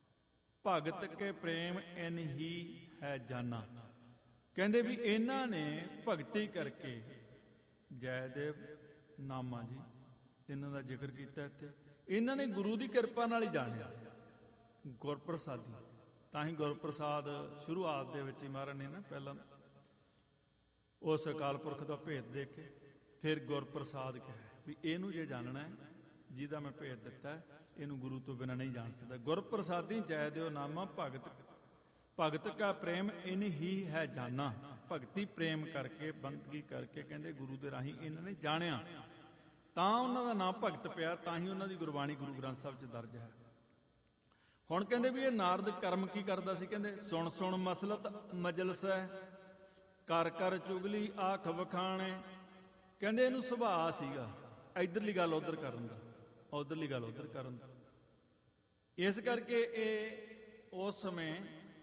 ਭਗਤ ਕੇ ਪ੍ਰੇਮ ਇਨ ਹੀ ਹੈ ਜਾਨਾ। ਕਹਿੰਦੇ ਵੀ ਇਹਨਾਂ ਨੇ ਭਗਤੀ ਕਰਕੇ, ਜੈਦੇਵ ਨਾਮਾ ਜੀ ਇਹਨਾਂ ਦਾ ਜ਼ਿਕਰ ਕੀਤਾ ਇੱਥੇ, ਇਹਨਾਂ ਨੇ ਗੁਰੂ ਦੀ ਕਿਰਪਾ ਨਾਲ ਹੀ ਜਾਣਿਆ, ਗੁਰਪ੍ਰਸਾਦੀ। ਤਾਂ ਹੀ ਗੁਰਪ੍ਰਸਾਦ ਸ਼ੁਰੂਆਤ ਦੇ ਵਿੱਚ ਹੀ ਮਹਾਰਾਜ ਨੇ ਨਾ ਪਹਿਲਾਂ ਉਸ ਅਕਾਲ ਪੁਰਖ ਦਾ ਭੇਦ ਦੇ ਕੇ ਫਿਰ ਗੁਰਪ੍ਰਸਾਦ ਕਿਹਾ ਵੀ ਇਹਨੂੰ ਜੇ ਜਾਣਨਾ ਹੈ, ਜਿਹਦਾ ਮੈਂ ਭੇਦ ਦਿੱਤਾ ਹੈ, ਇਹਨੂੰ ਗੁਰੂ ਤੋਂ ਬਿਨਾਂ ਨਹੀਂ ਜਾਣ ਸਕਦਾ। ਗੁਰਪ੍ਰਸਾਦੀ ਜੈ ਦਿਓ ਨਾਮਾ ਭਗਤ ਭਗਤ ਕਾ ਪ੍ਰੇਮ ਇਨ ਹੀ ਹੈ ਜਾਨਾ। ਭਗਤੀ ਪ੍ਰੇਮ ਕਰਕੇ, ਬੰਦਗੀ ਕਰਕੇ, ਕਹਿੰਦੇ ਗੁਰੂ ਦੇ ਰਾਹੀਂ ਇਹਨਾਂ ਨੇ ਜਾਣਿਆ, ਤਾਂ ਉਹਨਾਂ ਦਾ ਨਾਮ ਭਗਤ ਪਿਆ, ਤਾਂ ਹੀ ਉਹਨਾਂ ਦੀ ਗੁਰਬਾਣੀ ਗੁਰੂ ਗ੍ਰੰਥ ਸਾਹਿਬ 'ਚ ਦਰਜ ਹੈ। ਹੁਣ ਕਹਿੰਦੇ ਵੀ ਇਹ ਨਾਰਦ ਕਰਮ ਕੀ ਕਰਦਾ ਸੀ? ਕਹਿੰਦੇ ਸੁਣ ਸੁਣ ਮਸਲਤ ਮਜਲਸ ਹੈ, ਕਰ ਕਰ ਚੁਗਲੀ ਆਖ ਵਖਾਣੇ। ਕਹਿੰਦੇ ਇਹਨੂੰ ਸੁਭਾਅ ਸੀਗਾ ਇੱਧਰਲੀ ਗੱਲ ਉੱਧਰ ਕਰਨ ਦਾ, ਉੱਧਰਲੀ ਗੱਲ ਉੱਧਰ ਕਰਨ ਦਾ। ਇਸ ਕਰਕੇ ਇਹ ਉਸ ਸਮੇਂ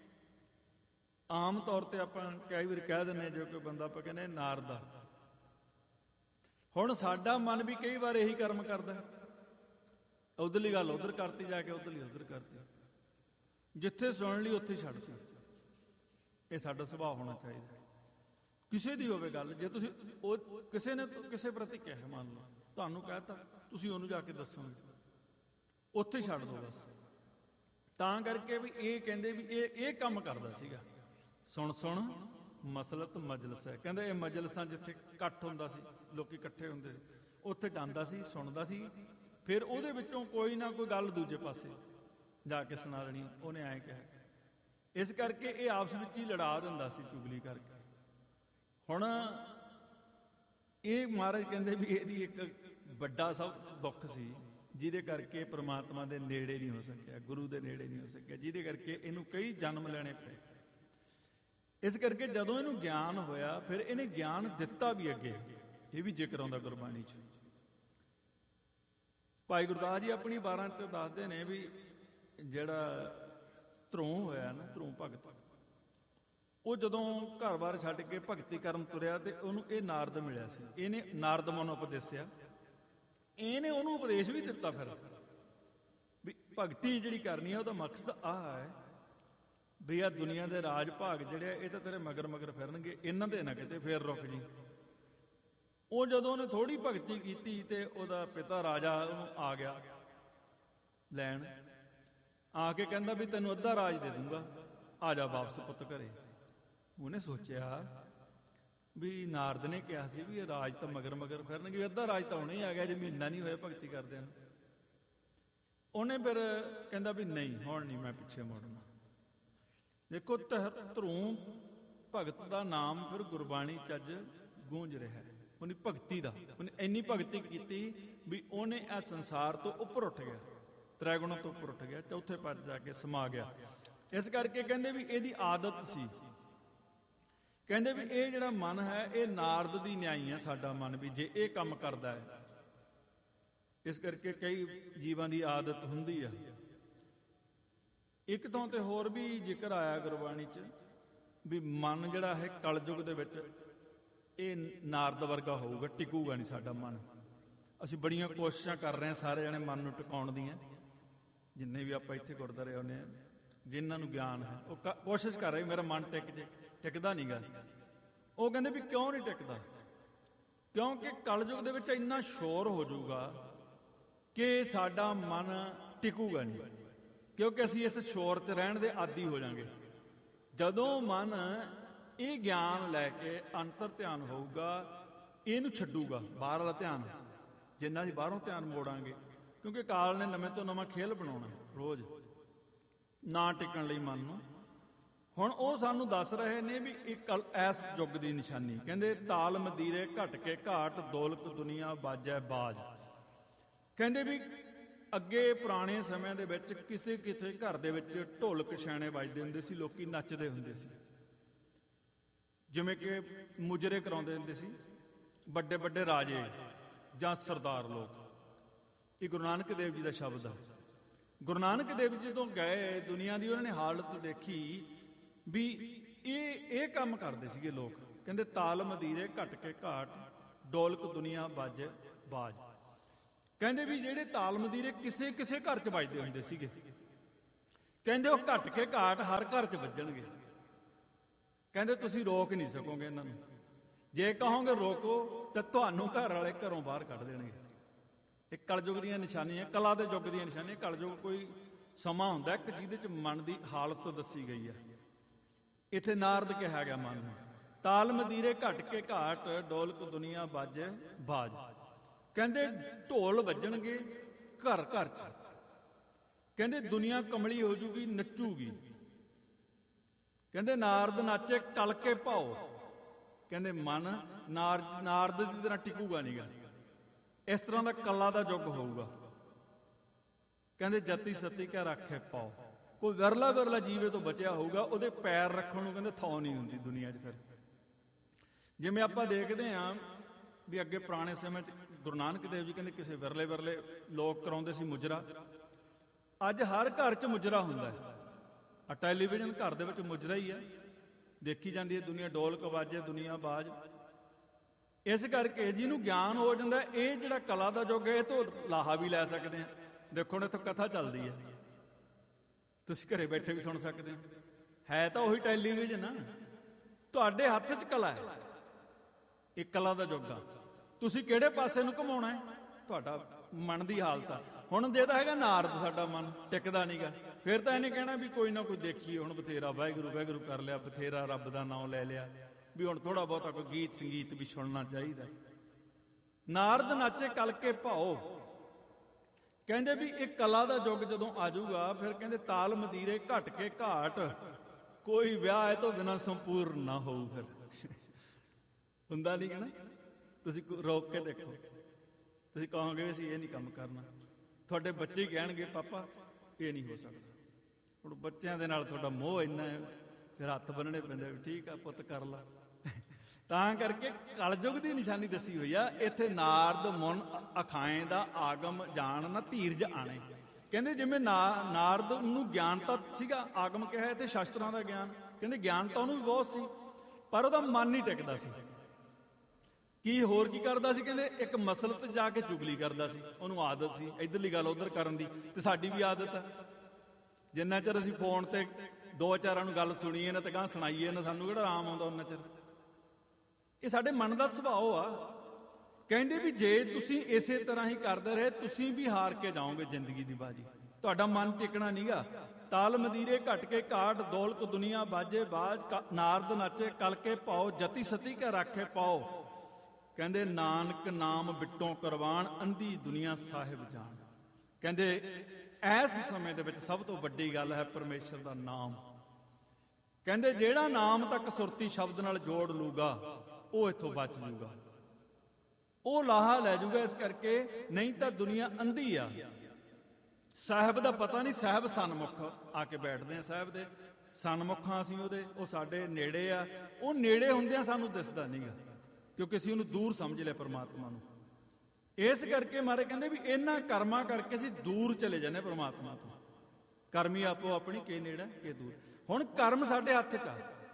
ਆਮ ਤੌਰ ਤੇ ਆਪਾਂ ਕਈ ਵਾਰ ਕਹਿ ਦਿੰਦੇ, ਜੋ ਕੋਈ ਬੰਦਾ ਆਪਾਂ ਕਹਿੰਦੇ ਨਾਰਦ ਆ। ਹੁਣ ਸਾਡਾ ਮਨ ਵੀ ਕਈ ਵਾਰ ਇਹੀ ਕਰਮ ਕਰਦਾ, ਉੱਧਰਲੀ ਗੱਲ ਉੱਧਰ ਕਰਤੀ, ਜਾ ਕੇ ਉੱਧਰਲੀ ਉੱਧਰ ਕਰਤੀ, ਜਿੱਥੇ ਸੁਣ ਲਈ ਉੱਥੇ ਛੱਡਤੀ। ਇਹ ਸਾਡਾ ਸੁਭਾਅ ਹੋਣਾ ਚਾਹੀਦਾ। ਕਿਸੇ ਦੀ ਹੋਵੇ ਗੱਲ, ਜੇ ਤੁਸੀਂ ਉਹ ਕਿਸੇ ਨੇ ਕਿਸੇ ਪ੍ਰਤੀ ਕਿਹਾ, ਮੰਨ ਲਓ ਤੁਹਾਨੂੰ ਕਹਿਤਾ, ਤੁਸੀਂ ਉਹਨੂੰ ਜਾ ਕੇ ਦੱਸੋਗੇ, ਉੱਥੇ ਛੱਡ ਦਿਓ ਬਸ। ਤਾਂ ਕਰਕੇ ਵੀ ਇਹ ਕਹਿੰਦੇ ਵੀ ਇਹ ਇਹ ਕੰਮ ਕਰਦਾ ਸੀਗਾ। ਸੁਣ ਸੁਣ ਮਸਲਤ ਮਜਲਸ ਹੈ। ਕਹਿੰਦੇ ਇਹ ਮਜਲਸਾਂ ਜਿੱਥੇ ਇਕੱਠ ਹੁੰਦਾ ਸੀ, ਲੋਕੀ ਇਕੱਠੇ ਹੁੰਦੇ ਸੀ, ਉੱਥੇ ਜਾਂਦਾ ਸੀ, ਸੁਣਦਾ ਸੀ, ਫਿਰ ਉਹਦੇ ਵਿੱਚੋਂ ਕੋਈ ਨਾ ਕੋਈ ਗੱਲ ਦੂਜੇ ਪਾਸੇ ਜਾ ਕੇ ਸੁਣਾ ਦੇਣੀ, ਉਹਨੇ ਐਂ ਕਿਹਾ। ਇਸ ਕਰਕੇ ਇਹ ਆਪਸ ਵਿੱਚ ਹੀ ਲੜਾ ਦਿੰਦਾ ਸੀ ਚੁਗਲੀ ਕਰਕੇ। ਹੁਣ ਇਹ ਮਹਾਰਾਜ ਕਹਿੰਦੇ ਵੀ ਇਹਦੀ ਇੱਕ ਵੱਡਾ ਸਭ ਦੁੱਖ ਸੀ, ਜਿਹਦੇ ਕਰਕੇ ਪ੍ਰਮਾਤਮਾ ਦੇ ਨੇੜੇ ਨਹੀਂ ਹੋ ਸਕਿਆ, ਗੁਰੂ ਦੇ ਨੇੜੇ ਨਹੀਂ ਹੋ ਸਕਿਆ, ਜਿਹਦੇ ਕਰਕੇ ਇਹਨੂੰ ਕਈ ਜਨਮ ਲੈਣੇ ਪਏ। ਇਸ ਕਰਕੇ ਜਦੋਂ ਇਹਨੂੰ ਗਿਆਨ ਹੋਇਆ, ਫਿਰ ਇਹਨੇ ਗਿਆਨ ਦਿੱਤਾ ਵੀ ਅੱਗੇ। ਇਹ ਵੀ ਜ਼ਿਕਰ ਆਉਂਦਾ ਗੁਰਬਾਣੀ 'ਚ। ਭਾਈ ਗੁਰਦਾਸ ਜੀ ਆਪਣੀ ਬਾਰਾਂ 'ਚ ਦੱਸਦੇ ਨੇ ਵੀ ਜਿਹੜਾ ਧਰੋਂ ਹੋਇਆ ਨਾ, ਧਰੋਂ ਭਗਤ, ਉਹ ਜਦੋਂ ਘਰ-ਬਾਰ ਛੱਡ ਕੇ ਭਗਤੀ ਕਰਨ ਤੁਰਿਆ ਤੇ ਉਹਨੂੰ ਇਹ ਨਾਰਦ ਮਿਲਿਆ ਸੀ। ਇਹਨੇ ਨਾਰਦ ਮਨੁ ਉਪਦੇਸਿਆ, ਇਹਨੇ ਉਹਨੂੰ ਉਪਦੇਸ਼ ਵੀ ਦਿੱਤਾ ਫਿਰ ਵੀ ਭਗਤੀ ਜਿਹੜੀ ਕਰਨੀ ਹੈ ਉਹਦਾ ਮਕਸਦ ਆਹ ਹੈ ਵੀ ਆਹ ਦੁਨੀਆ ਦੇ ਰਾਜ ਭਾਗ ਜਿਹੜੇ ਇਹ ਤਾਂ ਤੇਰੇ ਮਗਰ ਮਗਰ ਫਿਰਨਗੇ, ਇਹਨਾਂ ਦੇ ਨਾ ਕਿਤੇ ਫੇਰ ਰੁਕ ਜੀ। ਉਹ ਜਦੋਂ ਉਹਨੇ ਥੋੜੀ ਭਗਤੀ ਕੀਤੀ ਤੇ ਉਹਦਾ ਪਿਤਾ ਰਾਜਾ ਉਹਨੂੰ ਆ ਗਿਆ ਲੈਣ, ਆ ਕੇ ਕਹਿੰਦਾ ਵੀ ਤੈਨੂੰ ਅੱਧਾ ਰਾਜ ਦੇ ਦੂੰਗਾ, ਆ ਜਾ ਵਾਪਸ ਪੁੱਤ ਘਰੇ। ਉਹਨੇ ਸੋਚਿਆ ਵੀ ਨਾਰਦ ਨੇ ਕਿਹਾ ਸੀ ਵੀ ਇਹ ਰਾਜ ਤਾਂ ਮਗਰ ਮਗਰ ਫਿਰਨਗੇ, ਅੱਧਾ ਰਾਜ ਤਾਂ ਹੁਣੇ ਹੀ ਆ ਗਿਆ, ਜੇ ਮਹੀਨਾ ਨਹੀਂ ਹੋਇਆ ਭਗਤੀ ਕਰਦਿਆਂ ਨੂੰ। ਉਹਨੇ ਫਿਰ ਕਹਿੰਦਾ ਵੀ ਨਹੀਂ, ਹੁਣ ਨਹੀਂ ਮੈਂ ਪਿੱਛੇ ਮੁੜਨਾ। ਦੇਖੋ ਧਰੋਂ ਭਗਤ ਦਾ ਨਾਮ ਫਿਰ ਗੁਰਬਾਣੀ ਚ ਅੱਜ ਗੂੰਜ ਰਿਹਾ। ਉਹਨੇ ਭਗਤੀ ਦਾ, ਉਹਨੇ ਇੰਨੀ ਭਗਤੀ ਕੀਤੀ ਵੀ ਉਹਨੇ ਇਹ ਸੰਸਾਰ ਤੋਂ ਉੱਪਰ ਉੱਠ ਗਿਆ, ਤ੍ਰੈਗੁਣਾਂ ਤੋਂ ਉੱਪਰ ਉੱਠ ਗਿਆ, ਚੌਥੇ ਪਦ ਜਾ ਕੇ ਸਮਾ ਗਿਆ। ਇਸ ਕਰਕੇ ਕਹਿੰਦੇ ਵੀ ਇਹਦੀ ਆਦਤ ਸੀ, ਕਹਿੰਦੇ ਵੀ ਇਹ ਜਿਹੜਾ ਮਨ ਹੈ ਇਹ ਨਾਰਦ ਦੀ ਨਿਆਈ ਹੈ ਸਾਡਾ ਮਨ, ਵੀ ਜੇ ਇਹ ਕੰਮ ਕਰਦਾ ਹੈ। ਇਸ ਕਰਕੇ ਕਈ ਜੀਵਾਂ ਦੀ ਆਦਤ ਹੁੰਦੀ ਆ। ਇੱਕ ਤੋਂ ਤੇ ਹੋਰ ਵੀ ਜ਼ਿਕਰ ਆਇਆ ਗੁਰਬਾਣੀ 'ਚ ਵੀ ਮਨ ਜਿਹੜਾ ਹੈ ਕਲਯੁਗ ਦੇ ਵਿੱਚ ਇਹ ਨਾਰਦ ਵਰਗਾ ਹੋਊਗਾ, ਟਿਕੂਗਾ ਨਹੀਂ ਸਾਡਾ ਮਨ। ਅਸੀਂ ਬੜੀਆਂ ਕੋਸ਼ਿਸ਼ਾਂ ਕਰ ਰਹੇ ਹਾਂ ਸਾਰੇ ਜਣੇ ਮਨ ਨੂੰ ਟਿਕਾਉਣ ਦੀਆਂ, ਜਿੰਨੇ ਵੀ ਆਪਾਂ ਇੱਥੇ ਗੁਰਦੁਆਰੇ ਆਉਂਦੇ ਹਾਂ, ਜਿਨ੍ਹਾਂ ਨੂੰ ਗਿਆਨ ਹੈ ਉਹ ਕੋਸ਼ਿਸ਼ ਕਰ ਰਹੇ ਮੇਰਾ ਮਨ ਟਿਕ ਜੇ, ਟਿਕਦਾ ਨਹੀਂ ਗਾ। ਉਹ ਕਹਿੰਦੇ ਵੀ ਕਿਉਂ ਨਹੀਂ ਟਿਕਦਾ? ਕਿਉਂਕਿ ਕਲਯੁਗ ਦੇ ਵਿੱਚ ਇੰਨਾ ਸ਼ੋਰ ਹੋ ਜਾਊਗਾ ਕਿ ਸਾਡਾ ਮਨ ਟਿਕੂਗਾ ਨਹੀਂ, ਕਿਉਂਕਿ ਅਸੀਂ ਇਸ ਸ਼ੋਰ 'ਚ ਰਹਿਣ ਦੇ ਆਦੀ ਹੋ ਜਾਵਾਂਗੇ। ਜਦੋਂ ਮਨ ਇਹ ਗਿਆਨ ਲੈ ਕੇ ਅੰਤਰ ਧਿਆਨ ਹੋਊਗਾ, ਇਹਨੂੰ ਛੱਡੂਗਾ ਬਾਹਰ ਵਾਲਾ ਧਿਆਨ, ਜਿੰਨਾ ਅਸੀਂ ਬਾਹਰੋਂ ਧਿਆਨ ਮੋੜਾਂਗੇ, ਕਿਉਂਕਿ ਕਾਲ ਨੇ ਨਵੇਂ ਤੋਂ ਨਵਾਂ ਖੇਲ ਬਣਾਉਣਾ ਰੋਜ਼ ਨਾ ਟਿਕਣ ਲਈ ਮਨ ਨੂੰ। ਹੁਣ ਉਹ ਸਾਨੂੰ ਦੱਸ ਰਹੇ ਨੇ ਵੀ ਇੱਕ ਐਸ ਯੁੱਗ ਦੀ ਨਿਸ਼ਾਨੀ, ਕਹਿੰਦੇ ਤਾਲ ਮਦੀਰੇ ਘਟ ਕੇ ਘਾਟ, ਦੌਲਤ ਦੁਨੀਆ ਬਾਜੈ ਬਾਜ। ਕਹਿੰਦੇ ਵੀ ਅੱਗੇ ਪੁਰਾਣੇ ਸਮਿਆਂ ਦੇ ਵਿੱਚ ਕਿਸੇ ਕਿਸੇ ਘਰ ਦੇ ਵਿੱਚ ਢੋਲਕ ਛੈਣੇ ਵੱਜਦੇ ਹੁੰਦੇ ਸੀ, ਲੋਕੀ ਨੱਚਦੇ ਹੁੰਦੇ ਸੀ, ਜਿਵੇਂ ਕਿ ਮੁਜਰੇ ਕਰਾਉਂਦੇ ਹੁੰਦੇ ਸੀ ਵੱਡੇ ਵੱਡੇ ਰਾਜੇ ਜਾਂ ਸਰਦਾਰ ਲੋਕ। ਇਹ ਗੁਰੂ ਨਾਨਕ ਦੇਵ ਜੀ ਦਾ ਸ਼ਬਦ ਆ। ਗੁਰੂ ਨਾਨਕ ਦੇਵ ਜੀ ਜਦੋਂ ਗਏ ਦੁਨੀਆ ਦੀ, ਉਹਨਾਂ ਨੇ ਹਾਲਤ ਦੇਖੀ ਵੀ ਇਹ ਇਹ ਕੰਮ ਕਰਦੇ ਸੀਗੇ ਲੋਕ। ਕਹਿੰਦੇ ਤਾਲ ਮਦੀਰੇ ਘਟ ਕੇ ਘਾਟ, ਡੋਲਕ ਦੁਨੀਆ ਬਾਜੇ ਬਾਜ। ਕਹਿੰਦੇ ਵੀ ਜਿਹੜੇ ਤਾਲ ਮਦੀਰੇ ਕਿਸੇ ਕਿਸੇ ਘਰ 'ਚ ਵੱਜਦੇ ਹੁੰਦੇ ਸੀਗੇ, ਕਹਿੰਦੇ ਉਹ ਘਟ ਕੇ ਘਾਟ ਹਰ ਘਰ 'ਚ ਵੱਜਣਗੇ। ਕਹਿੰਦੇ ਤੁਸੀਂ ਰੋਕ ਨਹੀਂ ਸਕੋਗੇ ਇਹਨਾਂ ਨੂੰ, ਜੇ ਕਹੋਗੇ ਰੋਕੋ ਤਾਂ ਤੁਹਾਨੂੰ ਘਰ ਵਾਲੇ ਘਰੋਂ ਬਾਹਰ ਕੱਢ ਦੇਣਗੇ। ਇਹ ਕਲਯੁਗ ਦੀਆਂ ਨਿਸ਼ਾਨੀਆਂ, ਕਲਾ ਦੇ ਯੁੱਗ ਦੀਆਂ ਨਿਸ਼ਾਨੀਆਂ। ਕਲਯੁਗ ਕੋਈ ਸਮਾਂ ਹੁੰਦਾ ਇੱਕ ਜਿਹਦੇ 'ਚ ਮਨ ਦੀ ਹਾਲਤ ਦੱਸੀ ਗਈ ਹੈ। ਇੱਥੇ ਨਾਰਦ ਕਿਹਾ ਗਿਆ ਮਨ ਨੂੰ, ਤਾਲ ਮਦੀਰੇ ਘਟ ਕੇ ਘਾਟ, ਡੋਲਕ ਦੁਨੀਆ ਬਾਜੇ ਬਾਜ। ਕਹਿੰਦੇ ਢੋਲ ਵੱਜਣਗੇ ਘਰ ਘਰ 'ਚ। ਕਹਿੰਦੇ ਦੁਨੀਆ ਕਮਲੀ ਹੋ ਜੂਗੀ, ਨੱਚੂਗੀ। ਕਹਿੰਦੇ ਨਾਰਦ ਨਾਚੇ ਕਲ ਕੇ ਭਾਓ। ਕਹਿੰਦੇ ਮਨ ਨਾਰ ਨਾਰਦ ਦੀ ਤਰ੍ਹਾਂ ਟਿਕੂਗਾ ਨੀਗਾ, ਇਸ ਤਰ੍ਹਾਂ ਦਾ ਕਲਾ ਦਾ ਯੁੱਗ ਹੋਊਗਾ। ਕਹਿੰਦੇ ਜਤੀ ਸਤੀ ਕਾ ਰੱਖੇ ਪਾਓ। ਕੋਈ ਵਿਰਲਾ ਵਿਰਲਾ ਜੀਵੇ ਤੋਂ ਬਚਿਆ ਹੋਊਗਾ, ਉਹਦੇ ਪੈਰ ਰੱਖਣ ਨੂੰ ਕਹਿੰਦੇ ਥਾਂ ਨਹੀਂ ਹੁੰਦੀ ਦੁਨੀਆ 'ਚ। ਫਿਰ ਜਿਵੇਂ ਆਪਾਂ ਦੇਖਦੇ ਹਾਂ ਵੀ ਅੱਗੇ ਪੁਰਾਣੇ ਸਮੇਂ 'ਚ ਗੁਰੂ ਨਾਨਕ ਦੇਵ ਜੀ ਕਹਿੰਦੇ ਕਿਸੇ ਵਿਰਲੇ ਵਿਰਲੇ ਲੋਕ ਕਰਾਉਂਦੇ ਸੀ ਮੁਜਰਾ। ਅੱਜ ਹਰ ਘਰ 'ਚ ਮੁਜਰਾ ਹੁੰਦਾ ਹੈ। ਆ ਟੈਲੀਵਿਜ਼ਨ ਘਰ ਦੇ ਵਿੱਚ ਮੁਜਰਾ ਹੀ ਹੈ, ਦੇਖੀ ਜਾਂਦੀ ਹੈ ਦੁਨੀਆ, ਡੋਲਕ ਵਾਜੇ ਦੁਨੀਆ ਬਾਜ। ਇਸ ਕਰਕੇ ਜਿਹਨੂੰ ਗਿਆਨ ਹੋ ਜਾਂਦਾ, ਇਹ ਜਿਹੜਾ ਕਲਾ ਦਾ ਯੁੱਗ ਹੈ, ਇਹ ਤੋਂ ਲਾਹਾ ਵੀ ਲੈ ਸਕਦੇ ਹਾਂ। ਦੇਖੋ ਹੁਣ ਇੱਥੋਂ ਕਥਾ ਚੱਲਦੀ ਹੈ, ਤੁਸੀਂ ਘਰੇ ਬੈਠੇ ਵੀ ਸੁਣ ਸਕਦੇ ਹੋ। ਹੈ ਤਾਂ ਉਹੀ ਟੈਲੀਵਿਜ਼ਨ ਆ, ਤੁਹਾਡੇ ਹੱਥ 'ਚ ਕਲਾ ਹੈ। ਇਹ ਕਲਾ ਦਾ ਯੁੱਗ ਆ, ਤੁਸੀਂ ਕਿਹੜੇ ਪਾਸੇ ਨੂੰ ਘੁਮਾਉਣਾ ਹੈ, ਤੁਹਾਡਾ ਮਨ ਦੀ ਹਾਲਤ ਆ। ਹੁਣ ਜੇ ਤਾਂ ਹੈਗਾ ਨਾਰਦ, ਸਾਡਾ ਮਨ ਟਿਕਦਾ ਨੀਗਾ, ਫਿਰ ਤਾਂ ਇਹਨੇ ਕਹਿਣਾ ਵੀ ਕੋਈ ਨਾ ਕੋਈ ਦੇਖੀਏ, ਹੁਣ ਬਥੇਰਾ ਵਾਹਿਗੁਰੂ ਵਾਹਿਗੁਰੂ ਕਰ ਲਿਆ, ਬਥੇਰਾ ਰੱਬ ਦਾ ਨਾਮ ਲੈ ਲਿਆ, ਵੀ ਹੁਣ ਥੋੜਾ ਬਹੁਤਾ ਕੋਈ ਗੀਤ ਸੰਗੀਤ ਵੀ ਸੁਣਨਾ ਚਾਹੀਦਾ। ਨਾਰਦ ਨਾਚੇ ਕਲ ਕੇ ਭਾਓ। ਕਹਿੰਦੇ ਵੀ ਇਹ ਕਲਾ ਦਾ ਯੁੱਗ ਜਦੋਂ ਆ ਜਾਊਗਾ, ਫਿਰ ਕਹਿੰਦੇ ਤਾਲ ਮਦੀਰੇ ਘਟ ਕੇ ਘਾਟ, ਕੋਈ ਵਿਆਹ ਤੋਂ ਬਿਨਾਂ ਸੰਪੂਰਨ ਨਾ ਹੋਊ। ਫਿਰ ਹੁੰਦਾ ਨਹੀਂ ਕਹਿਣਾ, ਤੁਸੀਂ ਰੋਕ ਕੇ ਦੇਖੋ, ਤੁਸੀਂ ਕਹੋਗੇ ਅਸੀਂ ਇਹ ਨਹੀਂ ਕੰਮ ਕਰਨਾ, ਤੁਹਾਡੇ ਬੱਚੇ ਹੀ ਕਹਿਣਗੇ ਪਾਪਾ ਇਹ ਨਹੀਂ ਹੋ ਸਕਦਾ। ਹੁਣ ਬੱਚਿਆਂ ਦੇ ਨਾਲ ਤੁਹਾਡਾ ਮੋਹ ਇੰਨਾ ਹੈ, ਫਿਰ ਹੱਥ ਬੰਨਣੇ ਪੈਂਦੇ, ਵੀ ਠੀਕ ਆ ਪੁੱਤ ਕਰ ਲਾ। ਤਾਂ ਕਰਕੇ ਕਲਯੁਗ ਦੀ ਨਿਸ਼ਾਨੀ ਦੱਸੀ ਹੋਈ ਆ ਇੱਥੇ। ਨਾਰਦ ਮੁਨ ਅਖਾਏ ਦਾ ਆਗਮ ਜਾਣ ਨਾ ਧੀਰਜ ਆਣੇ। ਕਹਿੰਦੇ ਜਿਵੇਂ ਨਾ ਨਾਰਦ ਨੂੰ ਗਿਆਨ ਤਾਂ ਸੀਗਾ, ਆਗਮ ਕਿਹਾ ਤੇ ਸ਼ਾਸਤਰਾਂ ਦਾ ਗਿਆਨ। ਕਹਿੰਦੇ ਗਿਆਨ ਤਾਂ ਉਹਨੂੰ ਵੀ ਬਹੁਤ ਸੀ, ਪਰ ਉਹਦਾ ਮਨ ਨਹੀਂ ਟਿਕਦਾ ਸੀ। ਕੀ ਹੋਰ ਕੀ ਕਰਦਾ ਸੀ? ਕਹਿੰਦੇ ਇੱਕ ਮਸਲਤ ਜਾ ਕੇ ਚੁਗਲੀ ਕਰਦਾ ਸੀ, ਉਹਨੂੰ ਆਦਤ ਸੀ ਇੱਧਰਲੀ ਗੱਲ ਉੱਧਰ ਕਰਨ ਦੀ। ਤੇ ਸਾਡੀ ਵੀ ਆਦਤ ਹੈ, ਜਿੰਨਾ ਚਿਰ ਅਸੀਂ ਫੋਨ ਤੇ ਦੋ ਚਾਰਾਂ ਨੂੰ ਗੱਲ ਸੁਣੀਏ ਨਾ ਤੇ ਗਾਂ ਸੁਣਾਈਏ ਨਾ, ਸਾਨੂੰ ਕਿਹੜਾ ਆਰਾਮ ਆਉਂਦਾ ਉਹਨਾਂ ਚਿਰ। ਇਹ ਸਾਡੇ ਮਨ ਦਾ ਸੁਭਾਅ ਆ। ਕਹਿੰਦੇ ਵੀ ਜੇ ਤੁਸੀਂ ਇਸੇ ਤਰ੍ਹਾਂ ਹੀ ਕਰਦੇ ਰਹੇ, ਤੁਸੀਂ ਵੀ ਹਾਰ ਕੇ ਜਾਓਗੇ ਜ਼ਿੰਦਗੀ ਦੀ ਬਾਜੀ, ਤੁਹਾਡਾ ਮਨ ਟਿਕਣਾ ਨੀਗਾ। ਤਾਲ ਮਦੀਰੇ ਘਟ ਕੇ ਘਾਟ, ਦੌਲਤ ਦੁਨੀਆ ਬਾਜੇ ਬਾਜ, ਨਾਰਦ ਨਾਚੇ ਕਲ ਕੇ ਪਾਓ, ਜਤੀ ਸਤੀ ਕੇ ਰਾਖੇ ਪਾਓ। ਕਹਿੰਦੇ ਨਾਨਕ ਨਾਮ ਬਿਟੋਂ ਕਰਵਾਣ, ਅੰਧੀ ਦੁਨੀਆ ਸਾਹਿਬ ਜਾਣ। ਕਹਿੰਦੇ ਇਸ ਸਮੇਂ ਦੇ ਵਿੱਚ ਸਭ ਤੋਂ ਵੱਡੀ ਗੱਲ ਹੈ ਪਰਮੇਸ਼ਰ ਦਾ ਨਾਮ। ਕਹਿੰਦੇ ਜਿਹੜਾ ਨਾਮ ਤੱਕ ਸੁਰਤੀ ਸ਼ਬਦ ਨਾਲ ਜੋੜ ਲੂਗਾ, ਉਹ ਇੱਥੋਂ ਬਚ ਜੂਗਾ, ਉਹ ਲਾਹਾ ਲੈ ਜੂਗਾ। ਇਸ ਕਰਕੇ ਨਹੀਂ ਤਾਂ ਦੁਨੀਆ ਅੰਧੀ ਆ। ਸਾਹਿਬ ਦਾ ਪਤਾ ਨਹੀਂ, ਸਾਹਿਬ ਸਨਮੁਖ ਆ ਕੇ ਬੈਠਦੇ ਆ, ਸਾਹਿਬ ਦੇ ਸਨਮੁਖਾਂ ਅਸੀਂ ਉਹਦੇ, ਉਹ ਸਾਡੇ ਨੇੜੇ ਆ। ਉਹ ਨੇੜੇ ਹੁੰਦਿਆਂ ਸਾਨੂੰ ਦਿਸਦਾ ਨਹੀਂਗਾ, ਕਿਉਂਕਿ ਅਸੀਂ ਉਹਨੂੰ ਦੂਰ ਸਮਝ ਲਿਆ ਪਰਮਾਤਮਾ ਨੂੰ। ਇਸ ਕਰਕੇ ਮਾਰੇ ਕਹਿੰਦੇ ਵੀ ਇਹਨਾਂ ਕਰਮਾਂ ਕਰਕੇ ਅਸੀਂ ਦੂਰ ਚਲੇ ਜਾਂਦੇ ਪਰਮਾਤਮਾ ਤੋਂ। ਕਰਮੀ ਆਪੋ ਆਪਣੀ, ਕੇ ਨੇੜਾ ਕੇ ਦੂਰ। ਹੁਣ ਕਰਮ ਸਾਡੇ ਹੱਥ 'ਚ ਆ।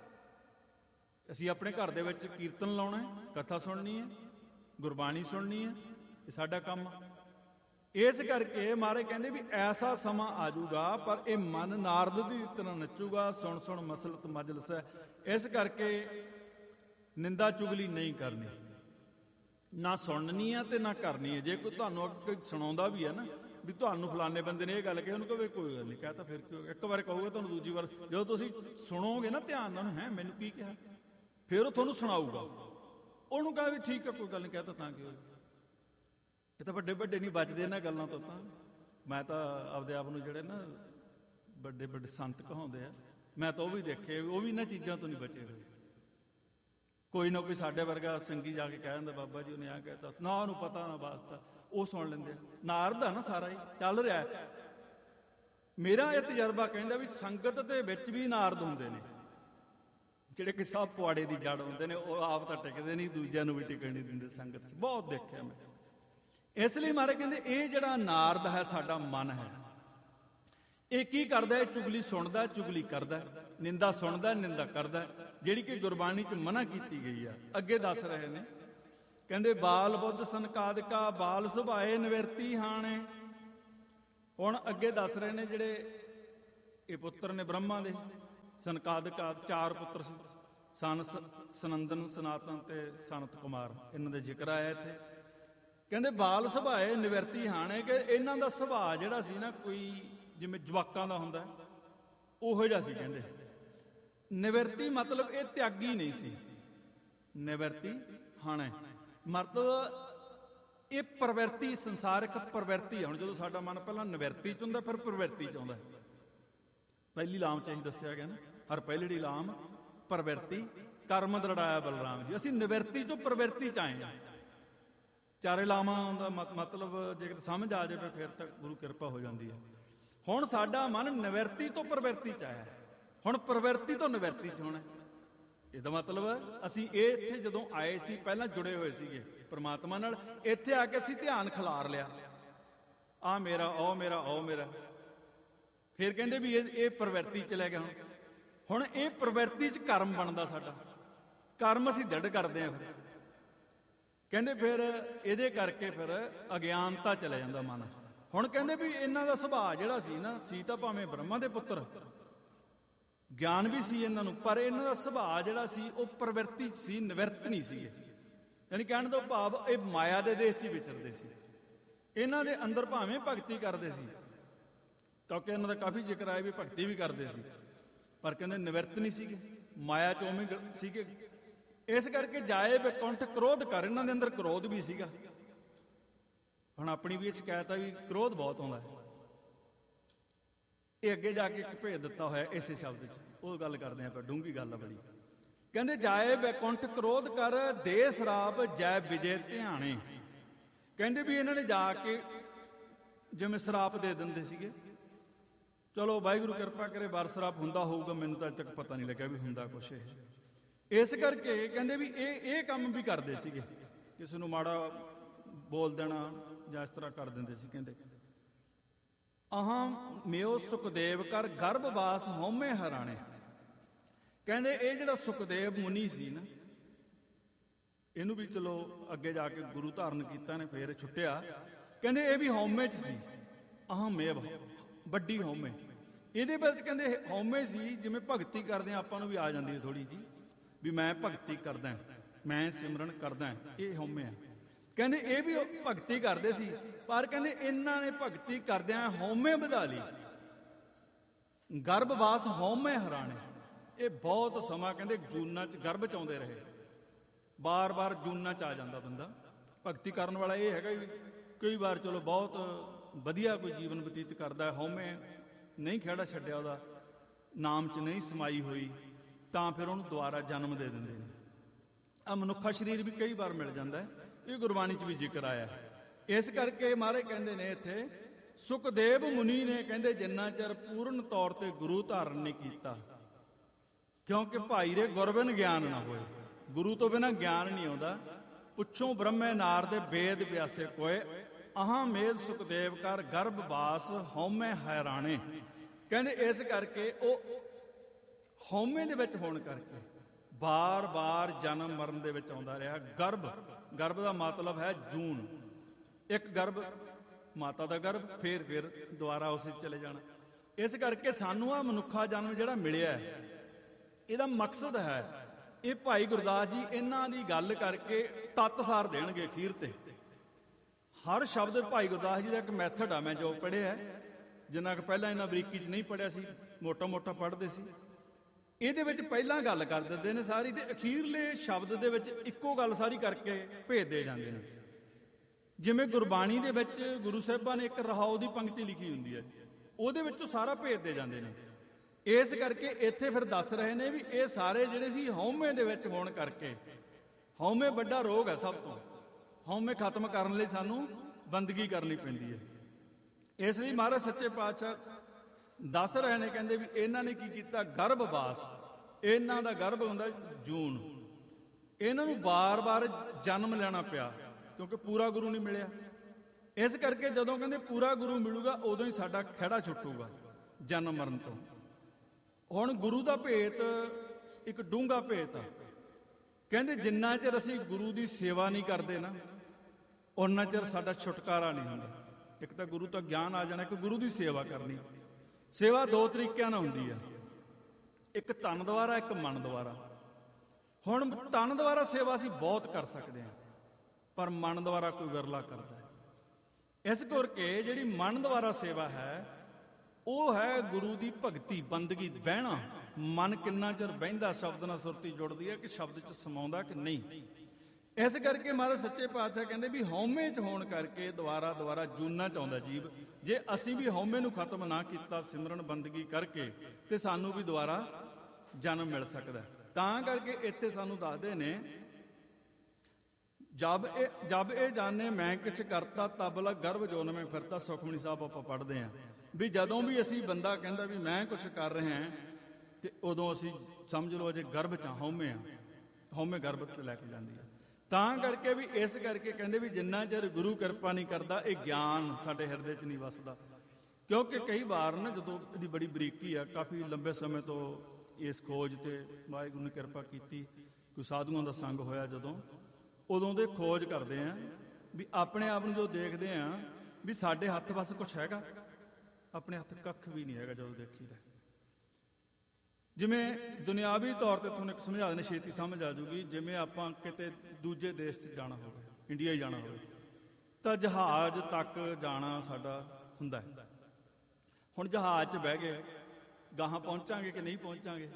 ਅਸੀਂ ਆਪਣੇ ਘਰ ਦੇ ਵਿੱਚ ਕੀਰਤਨ ਲਾਉਣਾ ਹੈ, ਕਥਾ ਸੁਣਨੀ ਹੈ, ਗੁਰਬਾਣੀ ਸੁਣਨੀ ਹੈ, ਇਹ ਸਾਡਾ ਕੰਮ। ਇਸ ਕਰਕੇ ਮਾਰੇ ਕਹਿੰਦੇ ਵੀ ਐਸਾ ਸਮਾਂ ਆ ਜਾਊਗਾ, ਪਰ ਇਹ ਮਨ ਨਾਰਦ ਦੀ ਤਰ੍ਹਾਂ ਨੱਚੂਗਾ, ਸੁਣ ਸੁਣ ਮਸਲਤ ਮਜਲਸ ਹੈ। ਇਸ ਕਰਕੇ ਨਿੰਦਾ ਚੁਗਲੀ ਨਹੀਂ ਕਰਨੀ, ਨਾ ਸੁਣਨੀ ਆ ਤੇ ਨਾ ਕਰਨੀ ਹੈ। ਜੇ ਕੋਈ ਤੁਹਾਨੂੰ ਕੋਈ ਸੁਣਾਉਂਦਾ ਵੀ ਹੈ ਨਾ ਵੀ ਤੁਹਾਨੂੰ ਫਲਾਣੇ ਬੰਦੇ ਨੇ ਇਹ ਗੱਲ ਕਹੀ, ਉਹਨੂੰ ਕਹੇ ਕੋਈ ਗੱਲ ਨਹੀਂ ਕਹਿ ਤਾਂ ਫਿਰ ਕਿਉਂ। ਇੱਕ ਵਾਰ ਕਹੂਗਾ ਤੁਹਾਨੂੰ, ਦੂਜੀ ਵਾਰ ਜਦੋਂ ਤੁਸੀਂ ਸੁਣੋਗੇ ਨਾ ਧਿਆਨ ਨਾਲ, ਹੈ ਮੈਨੂੰ ਕੀ ਕਿਹਾ, ਫਿਰ ਉਹ ਤੁਹਾਨੂੰ ਸੁਣਾਊਗਾ। ਉਹਨੂੰ ਕਹੇ ਵੀ ਠੀਕ ਹੈ ਕੋਈ ਗੱਲ ਨਹੀਂ ਕਹਿ ਤਾਂ ਤਾਂ ਕੀ ਹੋਇਆ। ਇਹ ਤਾਂ ਵੱਡੇ ਵੱਡੇ ਨਹੀਂ ਬਚਦੇ ਇਹਨਾਂ ਗੱਲਾਂ ਤੋਂ। ਤਾਂ ਮੈਂ ਤਾਂ ਆਪਦੇ ਆਪ ਨੂੰ ਜਿਹੜੇ ਨਾ ਵੱਡੇ ਵੱਡੇ ਸੰਤ ਕਹਾਉਂਦੇ ਆ, ਮੈਂ ਤਾਂ ਉਹ ਵੀ ਦੇਖੇ, ਉਹ ਵੀ ਇਹਨਾਂ ਚੀਜ਼ਾਂ ਤੋਂ ਨਹੀਂ ਬਚੇ ਹੋਏ। ਕੋਈ ਨਾ ਕੋਈ ਸਾਡੇ ਵਰਗਾ ਸੰਗੀ ਜਾ ਕੇ ਕਹਿ ਦਿੰਦਾ ਬਾਬਾ ਜੀ ਉਹਨੇ ਆ ਕਹਿਤਾ, ਨਾ ਉਹਨੂੰ ਪਤਾ ਨਾ ਵਾਸਤਾ, ਉਹ ਸੁਣ ਲੈਂਦੇ ਆ। ਨਾਰਦ ਆ ਨਾ ਸਾਰਾ ਹੀ ਚੱਲ ਰਿਹਾ। ਮੇਰਾ ਇਹ ਤਜਰਬਾ ਕਹਿੰਦਾ ਵੀ ਸੰਗਤ ਦੇ ਵਿੱਚ ਵੀ ਨਾਰਦ ਹੁੰਦੇ ਨੇ, ਜਿਹੜੇ ਕਿ ਸਭ ਪੁਆੜੇ ਦੀ ਜੜ ਹੁੰਦੇ ਨੇ। ਉਹ ਆਪ ਤਾਂ ਟਿਕਦੇ ਨਹੀਂ, ਦੂਜਿਆਂ ਨੂੰ ਵੀ ਟਿਕਣ ਨਹੀਂ ਦਿੰਦੇ ਸੰਗਤ 'ਚ। ਬਹੁਤ ਦੇਖਿਆ ਮੈਂ। ਇਸ ਲਈ ਮਾਰੇ ਕਹਿੰਦੇ ਇਹ ਜਿਹੜਾ ਨਾਰਦ ਹੈ ਸਾਡਾ ਮਨ ਹੈ, ਇਹ ਕੀ ਕਰਦਾ? ਇਹ ਚੁਗਲੀ ਸੁਣਦਾ, ਚੁਗਲੀ ਕਰਦਾ, ਨਿੰਦਾ ਸੁਣਦਾ, ਨਿੰਦਾ ਕਰਦਾ, ਜਿਹੜੀ ਕਿ ਗੁਰਬਾਣੀ 'ਚ ਮਨਾ ਕੀਤੀ ਗਈ ਆ। ਅੱਗੇ ਦੱਸ ਰਹੇ ਨੇ, ਕਹਿੰਦੇ ਬਾਲ ਬੁੱਧ ਸੰਕਾਦਿਕਾ, ਬਾਲ ਸੁਭਾਏ ਨਿਵਰਤੀ ਹਾਣੇ। ਹੁਣ ਅੱਗੇ ਦੱਸ ਰਹੇ ਨੇ ਜਿਹੜੇ ਇਹ ਪੁੱਤਰ ਨੇ ਬ੍ਰਹਮਾ ਦੇ, ਸਨਕਾਦਿਕ ਆਦਿ ਚਾਰ ਪੁੱਤਰ ਸੀ, ਸਨ ਸਨੰਦਨ, ਸਨਾਤਨ ਤੇ ਸਨਤ ਕੁਮਾਰ, ਇਹਨਾਂ ਦੇ ਜ਼ਿਕਰ ਆਇਆ ਇੱਥੇ। ਕਹਿੰਦੇ ਬਾਲ ਸੁਭਾਏ ਨਿਵਰਤੀ ਹਾਣੇ, ਕਿ ਇਹਨਾਂ ਦਾ ਸੁਭਾਅ ਜਿਹੜਾ ਸੀ ਨਾ ਕੋਈ ਜਿਵੇਂ ਜਵਾਕਾਂ ਦਾ ਹੁੰਦਾ ਉਹੋ ਜਿਹਾ ਸੀ। ਕਹਿੰਦੇ ਨਿਵਰਤੀ ਮਤਲਬ ਇਹ ਤਿਆਗੀ ਨਹੀਂ ਸੀ, ਨਿਵਰਤੀ ਹਾਣੇ ਮਤਲਬ ਇਹ ਪ੍ਰਵਿਰਤੀ, ਸੰਸਾਰਿਕ ਪ੍ਰਵਿਰਤੀ ਆ। ਹੁਣ ਜਦੋਂ ਸਾਡਾ ਮਨ ਪਹਿਲਾਂ ਨਿਵਰਤੀ ਚ ਹੁੰਦਾ ਫਿਰ ਪ੍ਰਵਿਰਤੀ ਚ ਆਉਂਦਾ। ਪਹਿਲੀ ਲਾਮ ਚ ਅਸੀਂ ਦੱਸਿਆ ਗਿਆ ਨਾ, ਹਰ ਪਹਿਲੜੀ ਲਾਮ ਪ੍ਰਵਿਰਤੀ ਕਰਮ ਦਰੜਾਇਆ ਬਲਰਾਮ ਜੀ। ਅਸੀਂ ਨਿਵਰਤੀ ਚੋਂ ਪ੍ਰਵਿਰਤੀ ਚ ਆਏ ਹਾਂ। ਚਾਰੇ ਲਾਵਾਂ ਦਾ ਮਤਲਬ ਜੇਕਰ ਸਮਝ ਆ ਜਾਵੇ ਫਿਰ ਤਾਂ ਗੁਰੂ ਕਿਰਪਾ ਹੋ ਜਾਂਦੀ ਹੈ। ਹੁਣ ਸਾਡਾ ਮਨ ਨਿਵਰਤੀ ਤੋਂ ਪ੍ਰਵਿਰਤੀ ਚ ਆਇਆ, ਹੁਣ ਪ੍ਰਵਿਰਤੀ ਤੋਂ ਨਿਵਰਤੀ ਚ ਹੋਣਾ। ਇਹਦਾ ਮਤਲਬ ਅਸੀਂ ਇਹ ਇੱਥੇ ਜਦੋਂ ਆਏ ਸੀ ਪਹਿਲਾਂ ਜੁੜੇ ਹੋਏ ਸੀਗੇ ਪਰਮਾਤਮਾ ਨਾਲ, ਇੱਥੇ ਆ ਕੇ ਅਸੀਂ ਧਿਆਨ ਖਿਲਾਰ ਲਿਆ, ਆ ਮੇਰਾ, ਉਹ ਮੇਰਾ, ਉਹ ਮੇਰਾ। ਫਿਰ ਕਹਿੰਦੇ ਵੀ ਇਹ ਇਹ ਪ੍ਰਵਿਰਤੀ ਚ ਲੈ ਗਿਆ। ਹੁਣ ਹੁਣ ਇਹ ਪ੍ਰਵਿਰਤੀ ਚ ਕਰਮ ਬਣਦਾ ਸਾਡਾ, ਕਰਮ ਅਸੀਂ ਦ੍ਰਿੜ ਕਰਦੇ ਹਾਂ। ਫਿਰ ਕਹਿੰਦੇ ਫਿਰ ਇਹਦੇ ਕਰਕੇ ਫਿਰ ਅਗਿਆਨਤਾ ਚਲੇ ਜਾਂਦਾ ਮਨ। ਹੁਣ ਕਹਿੰਦੇ ਵੀ ਇਹਨਾਂ ਦਾ ਸੁਭਾਅ ਜਿਹੜਾ ਸੀ ਨਾ, ਸੀ ਤਾਂ ਭਾਵੇਂ ਬ੍ਰਹਮਾ ਦੇ ਪੁੱਤਰ, ਗਿਆਨ ਵੀ ਸੀ ਇਹਨਾਂ ਨੂੰ, ਪਰ ਇਹਨਾਂ ਦਾ ਸੁਭਾਅ ਜਿਹੜਾ ਸੀ ਉਹ ਪ੍ਰਵਿਰਤੀ ਸੀ, ਨਿਵਰਤ ਨਹੀਂ ਸੀ। ਯਾਨੀ ਕਹਿਣ ਦਾ ਭਾਵ ਇਹ ਮਾਇਆ ਦੇ ਦੇਸ਼ 'ਚ ਹੀ ਵਿਚਰਦੇ ਸੀ। ਇਹਨਾਂ ਦੇ ਅੰਦਰ ਭਾਵੇਂ ਭਗਤੀ ਕਰਦੇ ਸੀ, ਕਿਉਂਕਿ ਇਹਨਾਂ ਦਾ ਕਾਫੀ ਜ਼ਿਕਰ ਆਇਆ ਵੀ ਭਗਤੀ ਵੀ ਕਰਦੇ ਸੀ, ਪਰ ਕਹਿੰਦੇ ਨਿਵਰਤ ਨਹੀਂ ਸੀਗੇ, ਮਾਇਆ 'ਚ ਉਵੇਂ ਸੀਗੇ। ਇਸ ਕਰਕੇ ਜਾਏ ਬੇਕੁੰਠ ਕ੍ਰੋਧ ਕਰ, ਇਹਨਾਂ ਦੇ ਅੰਦਰ ਕ੍ਰੋਧ ਵੀ ਸੀਗਾ। ਹੁਣ ਆਪਣੀ ਵੀ ਇਹ ਸ਼ਿਕਾਇਤ ਆ ਵੀ ਕ੍ਰੋਧ ਬਹੁਤ ਆਉਂਦਾ ਹੈ। ਇਹ ਅੱਗੇ ਜਾ ਕੇ ਇੱਕ ਭੇਦ ਦਿੱਤਾ ਹੋਇਆ ਇਸੇ ਸ਼ਬਦ 'ਚ, ਉਹ ਗੱਲ ਕਰਦੇ ਆਪਾਂ, ਡੂੰਘੀ ਗੱਲ ਆ ਬੜੀ। ਕਹਿੰਦੇ ਜਾਏ ਬੈਕੁੰਠ ਕ੍ਰੋਧ ਕਰ, ਦੇ ਸਰਾਪ ਜੈ ਵਿਜੇ ਧਿਆਣੇ। ਕਹਿੰਦੇ ਵੀ ਇਹਨਾਂ ਨੇ ਜਾ ਕੇ ਜਿਵੇਂ ਸਰਾਪ ਦੇ ਦਿੰਦੇ ਸੀਗੇ, ਚਲੋ ਵਾਹਿਗੁਰੂ ਕਿਰਪਾ ਕਰੇ ਵਾਰ ਸਰਾਪ ਹੁੰਦਾ ਹੋਊਗਾ, ਮੈਨੂੰ ਤਾਂ ਅਜੇ ਤੱਕ ਪਤਾ ਨਹੀਂ ਲੱਗਿਆ ਵੀ ਹੁੰਦਾ ਕੁਛ ਇਹ। ਇਸ ਕਰਕੇ ਕਹਿੰਦੇ ਵੀ ਇਹ ਇਹ ਕੰਮ ਵੀ ਕਰਦੇ ਸੀਗੇ, ਕਿਸੇ ਨੂੰ ਮਾੜਾ ਬੋਲ ਦੇਣਾ ਜਾਂ ਇਸ ਤਰ੍ਹਾਂ ਕਰ ਦਿੰਦੇ ਸੀ। ਕਹਿੰਦੇ ਅਹਾਂ ਮਿਓ ਸੁਖਦੇਵ ਕਰ ਗਰਭਵਾਸ ਹਉਮੈ ਹਰਾਣੇ। ਕਹਿੰਦੇ ਇਹ ਜਿਹੜਾ ਸੁਖਦੇਵ ਮੁਨੀ ਸੀ ਨਾ, ਇਹਨੂੰ ਵੀ ਚਲੋ ਅੱਗੇ ਜਾ ਕੇ ਗੁਰੂ ਧਾਰਨ ਕੀਤਾ ਨੇ, ਫੇਰ ਛੁੱਟਿਆ। ਕਹਿੰਦੇ ਇਹ ਵੀ ਹਉਮੈ ਚ ਸੀ, ਅਹਾਂ ਮੇਵ ਵੱਡੀ ਹਉਮੈ। ਇਹਦੇ ਵਿੱਚ ਕਹਿੰਦੇ ਹਉਮੈ ਸੀ, ਜਿਵੇਂ ਭਗਤੀ ਕਰਦੇ ਆ ਆਪਾਂ ਨੂੰ ਵੀ ਆ ਜਾਂਦੀ ਹੈ ਥੋੜੀ ਜੀ, ਵੀ ਮੈਂ ਭਗਤੀ ਕਰਦਾ, ਮੈਂ ਸਿਮਰਨ ਕਰਦਾ, ਇਹ ਹਉਮੈ ਆ। ਕਹਿੰਦੇ ਇਹ ਵੀ ਭਗਤੀ ਕਰਦੇ ਸੀ, ਪਰ ਕਹਿੰਦੇ ਇਹਨਾਂ ਨੇ ਭਗਤੀ ਕਰਦਿਆਂ ਹਉਮੈ ਵਧਾ ਲਈ। ਗਰਭਵਾਸ ਹਉਮੈ ਹਰਾਣੇ, ਇਹ ਬਹੁਤ ਸਮਾਂ ਕਹਿੰਦੇ ਜੂਨਾਂ 'ਚ ਗਰਭ 'ਚ ਆਉਂਦੇ ਰਹੇ, ਬਾਰ-ਬਾਰ ਜੂਨਾਂ 'ਚ ਆ ਜਾਂਦਾ ਬੰਦਾ। ਭਗਤੀ ਕਰਨ ਵਾਲਾ ਇਹ ਹੈਗਾ ਵੀ ਕਈ ਵਾਰ ਚਲੋ ਬਹੁਤ ਵਧੀਆ ਕੋਈ ਜੀਵਨ ਬਤੀਤ ਕਰਦਾ, ਹਉਮੈ ਨਹੀਂ ਖਹਿੜਾ ਛੱਡਿਆ, ਉਹਦਾ ਨਾਮ 'ਚ ਨਹੀਂ ਸਮਾਈ ਹੋਈ, ਤਾਂ ਫਿਰ ਉਹਨੂੰ ਦੁਬਾਰਾ ਜਨਮ ਦੇ ਦਿੰਦੇ ਨੇ। ਆ ਮਨੁੱਖਾ ਸਰੀਰ ਵੀ ਕਈ ਵਾਰ ਮਿਲ ਜਾਂਦਾ ਹੈ, ਇਹ ਗੁਰਬਾਣੀ 'ਚ ਵੀ ਜ਼ਿਕਰ ਆਇਆ। ਇਸ ਕਰਕੇ ਮਹਾਰਾਜ ਕਹਿੰਦੇ ਨੇ ਇੱਥੇ, ਸੁਖਦੇਵ ਮੁਨੀ ਨੇ ਕਹਿੰਦੇ ਜਿੰਨਾ ਚਿਰ ਪੂਰਨ ਤੌਰ ਤੇ ਗੁਰੂ ਧਾਰਨ ਨਹੀਂ ਕੀਤਾ, ਕਿਉਂਕਿ ਭਾਈ ਰੇ ਗੁਰ ਬਿਨ ਗਿਆਨ ਨਾ ਹੋਏ, ਗੁਰੂ ਤੋਂ ਬਿਨਾਂ ਗਿਆਨ ਨਹੀਂ ਆਉਂਦਾ। ਪੁੱਛੋ ਬ੍ਰਹਮੇ ਨਾਰ ਦੇ ਵੇਦ ਵਿਆਸੇ ਕੋਏ, ਅਹਾਂ ਮੇਦ ਸੁਖਦੇਵ ਕਰ ਗਰਭਵਾਸ ਹਉਮੈ ਹੈਰਾਣੇ। ਕਹਿੰਦੇ ਇਸ ਕਰਕੇ ਉਹ ਹਉਮੈ ਦੇ ਵਿੱਚ ਹੋਣ ਕਰਕੇ ਬਾਰ-ਬਾਰ ਜਨਮ ਮਰਨ ਦੇ ਵਿੱਚ ਆਉਂਦਾ ਰਿਹਾ। ਗਰਭ, ਗਰਭ ਦਾ ਮਤਲਬ ਹੈ ਜੂਨ, ਇੱਕ ਗਰਭ ਮਾਤਾ ਦਾ ਗਰਭ, ਫੇਰ ਫਿਰ ਦੁਬਾਰਾ ਉਸੇ ਚਲੇ ਜਾਣਾ। ਇਸ ਕਰਕੇ ਸਾਨੂੰ ਆ ਮਨੁੱਖਾ ਜਨਮ ਜਿਹੜਾ ਮਿਲਿਆ, ਇਹਦਾ ਮਕਸਦ ਹੈ, ਇਹ ਭਾਈ ਗੁਰਦਾਸ ਜੀ ਇਹਨਾਂ ਦੀ ਗੱਲ ਕਰਕੇ ਤੱਤਸਾਰ ਦੇਣਗੇ ਅਖੀਰ ਤੇ। ਹਰ ਸ਼ਬਦ ਭਾਈ ਗੁਰਦਾਸ ਜੀ ਦਾ ਇੱਕ ਮੈਥਡ ਆ, ਮੈਂ ਜੋ ਪੜ੍ਹਿਆ, ਜਿੰਨਾ ਕਿ ਪਹਿਲਾਂ ਇਹਨਾਂ ਬਰੀਕੀ 'ਚ ਨਹੀਂ ਪੜ੍ਹਿਆ ਸੀ, ਮੋਟਾ-ਮੋਟਾ ਪੜ੍ਹਦੇ ਸੀ, ਇਹਦੇ ਵਿੱਚ ਪਹਿਲਾਂ ਗੱਲ ਕਰ ਦਿੰਦੇ ਨੇ ਸਾਰੀ, ਤੇ ਅਖੀਰਲੇ ਸ਼ਬਦ ਦੇ ਵਿੱਚ ਇੱਕੋ ਗੱਲ ਸਾਰੀ ਕਰਕੇ ਭੇਜ ਦੇ ਜਾਂਦੇ ਨੇ। ਜਿਵੇਂ ਗੁਰਬਾਣੀ ਦੇ ਵਿੱਚ ਗੁਰੂ ਸਾਹਿਬਾਂ ਨੇ ਇੱਕ ਰਹਾਉ ਦੀ ਪੰਕਤੀ ਲਿਖੀ ਹੁੰਦੀ ਹੈ, ਉਹਦੇ ਵਿੱਚੋਂ ਸਾਰਾ ਭੇਜ ਦੇ ਜਾਂਦੇ ਨੇ। ਇਸ ਕਰਕੇ ਇੱਥੇ ਫਿਰ ਦੱਸ ਰਹੇ ਨੇ ਵੀ ਇਹ ਸਾਰੇ ਜਿਹੜੇ ਸੀ ਹਉਮੈ ਦੇ ਵਿੱਚ ਹੋਣ ਕਰਕੇ, ਹਉਮੈ ਵੱਡਾ ਰੋਗ ਹੈ ਸਭ ਤੋਂ, ਹਉਮੈ ਖਤਮ ਕਰਨ ਲਈ ਸਾਨੂੰ ਬੰਦਗੀ ਕਰਨੀ ਪੈਂਦੀ ਹੈ। ਇਸ ਲਈ ਮਹਾਰਾਜ ਸੱਚੇ ਪਾਤਸ਼ਾਹ ਦੱਸ ਰਹੇ ਨੇ, ਕਹਿੰਦੇ ਵੀ ਇਹਨਾਂ ਨੇ ਕੀ ਕੀਤਾ, ਗਰਭਵਾਸ, ਇਹਨਾਂ ਦਾ ਗਰਭ ਹੁੰਦਾ ਜੂਨ, ਇਹਨਾਂ ਨੂੰ ਬਾਰ-ਬਾਰ ਜਨਮ ਲੈਣਾ ਪਿਆ, ਕਿਉਂਕਿ ਪੂਰਾ ਗੁਰੂ ਨਹੀਂ ਮਿਲਿਆ। ਇਸ ਕਰਕੇ ਜਦੋਂ ਕਹਿੰਦੇ ਪੂਰਾ ਗੁਰੂ ਮਿਲੂਗਾ, ਉਦੋਂ ਹੀ ਸਾਡਾ ਖਹਿੜਾ ਛੁੱਟੂਗਾ ਜਨਮ ਮਰਨ ਤੋਂ। ਹੁਣ ਗੁਰੂ ਦਾ ਭੇਤ ਇੱਕ ਡੂੰਘਾ ਭੇਤ ਆ। ਕਹਿੰਦੇ ਜਿੰਨਾ ਚਿਰ ਅਸੀਂ ਗੁਰੂ ਦੀ ਸੇਵਾ ਨਹੀਂ ਕਰਦੇ ਨਾ, ਉਹਨਾਂ ਚਿਰ ਸਾਡਾ ਛੁਟਕਾਰਾ ਨਹੀਂ ਹੁੰਦਾ। ਇੱਕ ਤਾਂ ਗੁਰੂ ਤੋਂ ਗਿਆਨ ਆ ਜਾਣਾ, ਇੱਕ ਗੁਰੂ ਦੀ ਸੇਵਾ ਕਰਨੀ। ਸੇਵਾ ਦੋ ਤਰੀਕਿਆਂ ਨਾਲ ਹੁੰਦੀ ਆ, ਇੱਕ ਤਨ ਦੁਆਰਾ, ਇੱਕ ਮਨ ਦੁਆਰਾ। ਹੁਣ ਤਨ ਦੁਆਰਾ ਸੇਵਾ ਅਸੀਂ ਬਹੁਤ ਕਰ ਸਕਦੇ ਹਾਂ, ਪਰ ਮਨ ਦੁਆਰਾ ਕੋਈ ਵਿਰਲਾ ਕਰਦਾ ਹੈ। ਇਸ ਕਰਕੇ ਜਿਹੜੀ ਮਨ ਦੁਆਰਾ ਸੇਵਾ ਹੈ ਉਹ ਹੈ ਗੁਰੂ ਦੀ ਭਗਤੀ, ਬੰਦਗੀ, ਬਹਿਣਾ। ਮਨ ਕਿੰਨਾ ਚਿਰ ਬਹਿੰਦਾ, ਸ਼ਬਦ ਨਾਲ ਸੁਰਤੀ ਜੁੜਦੀ ਹੈ ਕਿ ਸ਼ਬਦ 'ਚ ਸਮਾਉਂਦਾ ਕਿ ਨਹੀਂ। ਇਸ ਕਰਕੇ ਮਹਾਰਾਜ ਸੱਚੇ ਪਾਤਸ਼ਾਹ ਕਹਿੰਦੇ ਵੀ ਹਉਮੈ 'ਚ ਹੋਣ ਕਰਕੇ ਦੁਬਾਰਾ ਦੁਬਾਰਾ ਜੂਨਾ ਚਾਹੁੰਦਾ ਜੀਵ। ਜੇ ਅਸੀਂ ਵੀ ਹਉਮੈ ਨੂੰ ਖਤਮ ਨਾ ਕੀਤਾ ਸਿਮਰਨ ਬੰਦਗੀ ਕਰਕੇ, ਤੇ ਸਾਨੂੰ ਵੀ ਦੁਬਾਰਾ ਜਨਮ ਮਿਲ ਸਕਦਾ। ਤਾਂ ਕਰਕੇ ਇੱਥੇ ਸਾਨੂੰ ਦੱਸਦੇ ਨੇ, ਜਬ ਇਹ ਜਬ ਇਹ ਜਾਣੇ ਮੈਂ ਕਿਛ ਕਰਤਾ ਤਬ ਲਾ ਗਰਭ ਜੋਨ ਮੈਂ ਫਿਰਤਾ। ਸੁਖਮਨੀ ਸਾਹਿਬ ਆਪਾਂ ਪੜ੍ਹਦੇ ਹਾਂ ਵੀ ਜਦੋਂ ਵੀ ਅਸੀਂ, ਬੰਦਾ ਕਹਿੰਦਾ ਵੀ ਮੈਂ ਕੁਛ ਕਰ ਰਿਹਾ ਤੇ ਉਦੋਂ ਅਸੀਂ ਸਮਝ ਲਓ ਅਜੇ ਗਰਭ 'ਚ ਹਉਮੈ ਆ, ਹਉਮੈ ਗਰਭ 'ਚ ਲੈ ਕੇ ਜਾਂਦੀ ਆ। ਤਾਂ ਕਰਕੇ ਵੀ ਇਸ ਕਰਕੇ ਕਹਿੰਦੇ ਵੀ ਜਿੰਨਾ ਚਿਰ ਗੁਰੂ ਕਿਰਪਾ ਨਹੀਂ ਕਰਦਾ ਇਹ ਗਿਆਨ ਸਾਡੇ ਹਿਰਦੇ 'ਚ ਨਹੀਂ ਵਸਦਾ। ਕਿਉਂਕਿ ਕਈ ਵਾਰ ਨਾ ਜਦੋਂ ਇਹਦੀ ਬੜੀ ਬਰੀਕੀ ਆ, ਕਾਫੀ ਲੰਬੇ ਸਮੇਂ ਤੋਂ ਇਸ ਖੋਜ ਤੇ ਵਾਹਿਗੁਰੂ ਨੇ ਕਿਰਪਾ ਕੀਤੀ, ਕੋਈ ਸਾਧੂਆਂ ਦਾ ਸੰਗ ਹੋਇਆ ਜਦੋਂ, ਉਦੋਂ ਦੇ ਖੋਜ ਕਰਦੇ ਆ ਵੀ ਆਪਣੇ ਆਪ ਨੂੰ ਜੋ ਦੇਖਦੇ ਆ ਵੀ ਸਾਡੇ ਹੱਥ ਬਸ ਕੁਛ ਹੈਗਾ, ਆਪਣੇ ਹੱਥ ਕੱਖ ਵੀ ਨਹੀਂ ਹੈਗਾ। ਜਦੋਂ ਦੇਖੀਦਾ ਜਿਵੇਂ ਦੁਨਿਆਵੀ ਤੌਰ ਤੇ ਤੁਹਾਨੂੰ ਇੱਕ ਸਮਝਾ ਦੇਣੇ, ਛੇਤੀ ਸਮਝ ਆ ਜੂਗੀ। ਜਿਵੇਂ ਆਪਾਂ ਕਿਤੇ ਦੂਜੇ ਦੇਸ਼ 'ਚ ਜਾਣਾ ਹੋਵੇ, ਇੰਡੀਆ ਹੀ ਜਾਣਾ ਹੋਵੇ, ਤਾਂ ਜਹਾਜ਼ ਤੱਕ ਜਾਣਾ ਸਾਡਾ ਹੁੰਦਾ ਹੈ। ਹੁਣ ਜਹਾਜ਼ 'ਚ ਬਹਿ ਗਏ, ਗਾਹਾਂ ਪਹੁੰਚਾਂਗੇ ਕਿ ਨਹੀਂ ਪਹੁੰਚਾਂਗੇ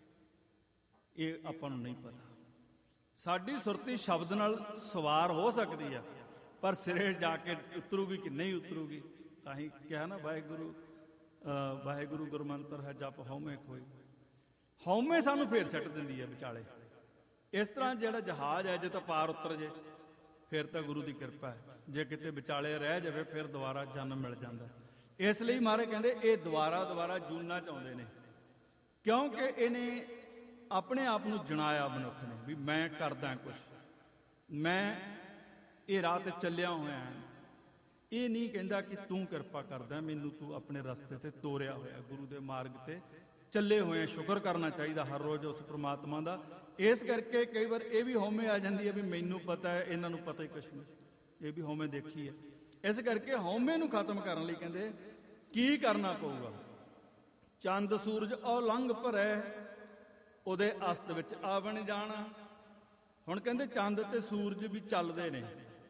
ਇਹ ਆਪਾਂ ਨੂੰ ਨਹੀਂ ਪਤਾ। ਸਾਡੀ ਸੁਰਤੀ ਸ਼ਬਦ ਨਾਲ ਸਵਾਰ ਹੋ ਸਕਦੀ ਆ, ਪਰ ਸਿਰੇ ਜਾ ਕੇ ਉਤਰੂਗੀ ਕਿ ਨਹੀਂ ਉਤਰੂਗੀ। ਤਾਂ ਹੀ ਕਿਹਾ ਨਾ, ਵਾਹਿਗੁਰੂ ਵਾਹਿਗੁਰੂ ਗੁਰਮੰਤਰ ਹੈ ਜਪ ਹਉਮੈ ਕੋਈ। ਹਉਮੈ ਸਾਨੂੰ ਫੇਰ ਸੱਟ ਦਿੰਦੀ ਹੈ ਵਿਚਾਲੇ। ਇਸ ਤਰ੍ਹਾਂ ਜਿਹੜਾ ਜਹਾਜ਼ ਹੈ, ਜੇ ਤਾਂ ਪਾਰ ਉਤਰ ਜੇ ਫਿਰ ਤਾਂ ਗੁਰੂ ਦੀ ਕਿਰਪਾ ਹੈ, ਜੇ ਕਿਤੇ ਵਿਚਾਲੇ ਰਹਿ ਜਾਵੇ ਫਿਰ ਦੁਬਾਰਾ ਜਨਮ ਮਿਲ ਜਾਂਦਾ। ਇਸ ਲਈ ਮਹਾਰਾਜ ਕਹਿੰਦੇ ਇਹ ਦੁਬਾਰਾ ਦੁਬਾਰਾ ਜੂਨਾ ਚਾਹੁੰਦੇ ਨੇ, ਕਿਉਂਕਿ ਇਹਨੇ ਆਪਣੇ ਆਪ ਨੂੰ ਜਣਾਇਆ ਮਨੁੱਖ ਨੇ ਵੀ ਮੈਂ ਕਰਦਾ ਕੁਛ, ਮੈਂ ਇਹ ਰਾਹ ਤੇ ਚੱਲਿਆ ਹੋਇਆ। ਇਹ ਨਹੀਂ ਕਹਿੰਦਾ ਕਿ ਤੂੰ ਕਿਰਪਾ ਕਰਦਾ, ਮੈਨੂੰ ਤੂੰ ਆਪਣੇ ਰਸਤੇ ਤੇ ਤੋਰਿਆ ਹੋਇਆ, ਗੁਰੂ ਦੇ ਮਾਰਗ ਤੇ ਚੱਲੇ ਹੋਏ। ਸ਼ੁਕਰ ਕਰਨਾ ਚਾਹੀਦਾ ਹਰ ਰੋਜ਼ ਉਸ ਪ੍ਰਮਾਤਮਾ ਦਾ। ਇਸ ਕਰਕੇ ਕਈ ਵਾਰ ਇਹ ਵੀ ਹਉਮੈ ਆ ਜਾਂਦੀ ਹੈ ਵੀ ਮੈਨੂੰ ਪਤਾ ਹੈ, ਇਹਨਾਂ ਨੂੰ ਪਤਾ ਹੀ ਕੁਛ ਨਹੀਂ। ਇਹ ਵੀ ਹਉਮੈ ਦੇਖੀ ਹੈ। ਇਸ ਕਰਕੇ ਹਉਮੈ ਨੂੰ ਖਤਮ ਕਰਨ ਲਈ ਕਹਿੰਦੇ ਕੀ ਕਰਨਾ ਪਊਗਾ। ਚੰਦ ਸੂਰਜ ਔਲੰਘ ਭਰੈ ਉਹਦੇ ਅਸਤ ਵਿੱਚ ਆਵਣ ਜਾਣਾ। ਹੁਣ ਕਹਿੰਦੇ ਚੰਦ ਤੇ ਸੂਰਜ ਵੀ ਚੱਲਦੇ ਨੇ,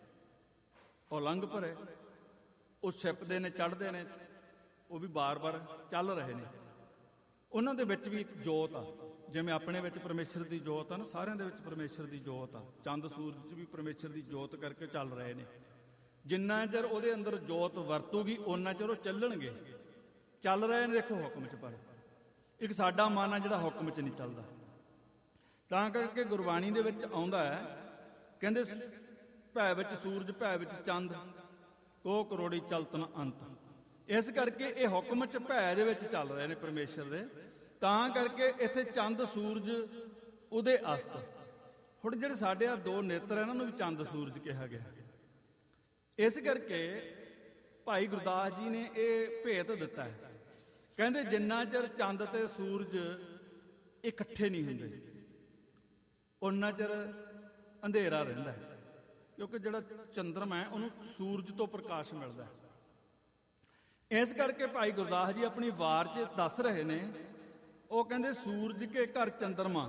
ਔਲੰਘ ਭਰੈ, ਉਹ ਛਿਪਦੇ ਨੇ, ਚੜ੍ਹਦੇ ਨੇ, ਉਹ ਵੀ ਬਾਰ-ਬਾਰ ਚੱਲ ਰਹੇ ਨੇ। ਉਹਨਾਂ ਦੇ ਵਿੱਚ ਵੀ ਇੱਕ ਜੋਤ ਆ, ਜਿਵੇਂ ਆਪਣੇ ਵਿੱਚ ਪਰਮੇਸ਼ਰ ਦੀ ਜੋਤ ਆ ਨਾ, ਸਾਰਿਆਂ ਦੇ ਵਿੱਚ ਪਰਮੇਸ਼ਰ ਦੀ ਜੋਤ ਆ। ਚੰਦ ਸੂਰਜ 'ਚ ਵੀ ਪਰਮੇਸ਼ਰ ਦੀ ਜੋਤ ਕਰਕੇ ਚੱਲ ਰਹੇ ਨੇ। ਜਿੰਨਾ ਚਿਰ ਉਹਦੇ ਅੰਦਰ ਜੋਤ ਵਰਤੂਗੀ ਓਨਾ ਚਿਰ ਉਹ ਚੱਲਣਗੇ। ਚੱਲ ਰਹੇ ਨੇ ਦੇਖੋ ਹੁਕਮ 'ਚ, ਪਰ ਇੱਕ ਸਾਡਾ ਮਨ ਆ ਜਿਹੜਾ ਹੁਕਮ 'ਚ ਨਹੀਂ ਚੱਲਦਾ। ਤਾਂ ਕਰਕੇ ਗੁਰਬਾਣੀ ਦੇ ਵਿੱਚ ਆਉਂਦਾ ਹੈ, ਕਹਿੰਦੇ ਭੈ ਵਿੱਚ ਸੂਰਜ ਭੈ ਵਿੱਚ ਚੰਦ ਕੋ ਕਰੋੜੀ ਚਲਤਨ ਅੰਤ। ਇਸ ਕਰਕੇ ਇਹ ਹੁਕਮ 'ਚ ਭੈ ਦੇ ਵਿੱਚ ਚੱਲ ਰਹੇ ਨੇ ਪਰਮੇਸ਼ਰ ਦੇ। ਤਾਂ ਕਰਕੇ ਇੱਥੇ ਚੰਦ ਸੂਰਜ ਉਹਦੇ ਅਸਤ। ਹੁਣ ਜਿਹੜੇ ਸਾਡੇ ਆ ਦੋ ਨੇਤਰ ਇਹਨਾਂ ਨੂੰ ਵੀ ਚੰਦ ਸੂਰਜ ਕਿਹਾ ਗਿਆ। ਇਸ ਕਰਕੇ ਭਾਈ ਗੁਰਦਾਸ ਜੀ ਨੇ ਇਹ ਭੇਤ ਦਿੱਤਾ ਹੈ। ਕਹਿੰਦੇ ਜਿੰਨਾ ਚਿਰ ਚੰਦ ਤੇ ਸੂਰਜ ਇਕੱਠੇ ਨਹੀਂ ਹੁੰਦੇ ਉਨਾ ਚਿਰ ਅੰਧੇਰਾ ਰਹਿੰਦਾ ਹੈ, ਕਿਉਂਕਿ ਜਿਹੜਾ ਚੰਦਰਮਾ ਹੈ ਉਹਨੂੰ ਸੂਰਜ ਤੋਂ ਪ੍ਰਕਾਸ਼ ਮਿਲਦਾ ਹੈ। ਇਸ ਕਰਕੇ ਭਾਈ ਗੁਰਦਾਸ ਜੀ ਆਪਣੀ ਵਾਰ 'ਚ ਦੱਸ ਰਹੇ ਨੇ, ਉਹ ਕਹਿੰਦੇ ਸੂਰਜ ਕੇ ਘਰ ਚੰਦਰਮਾ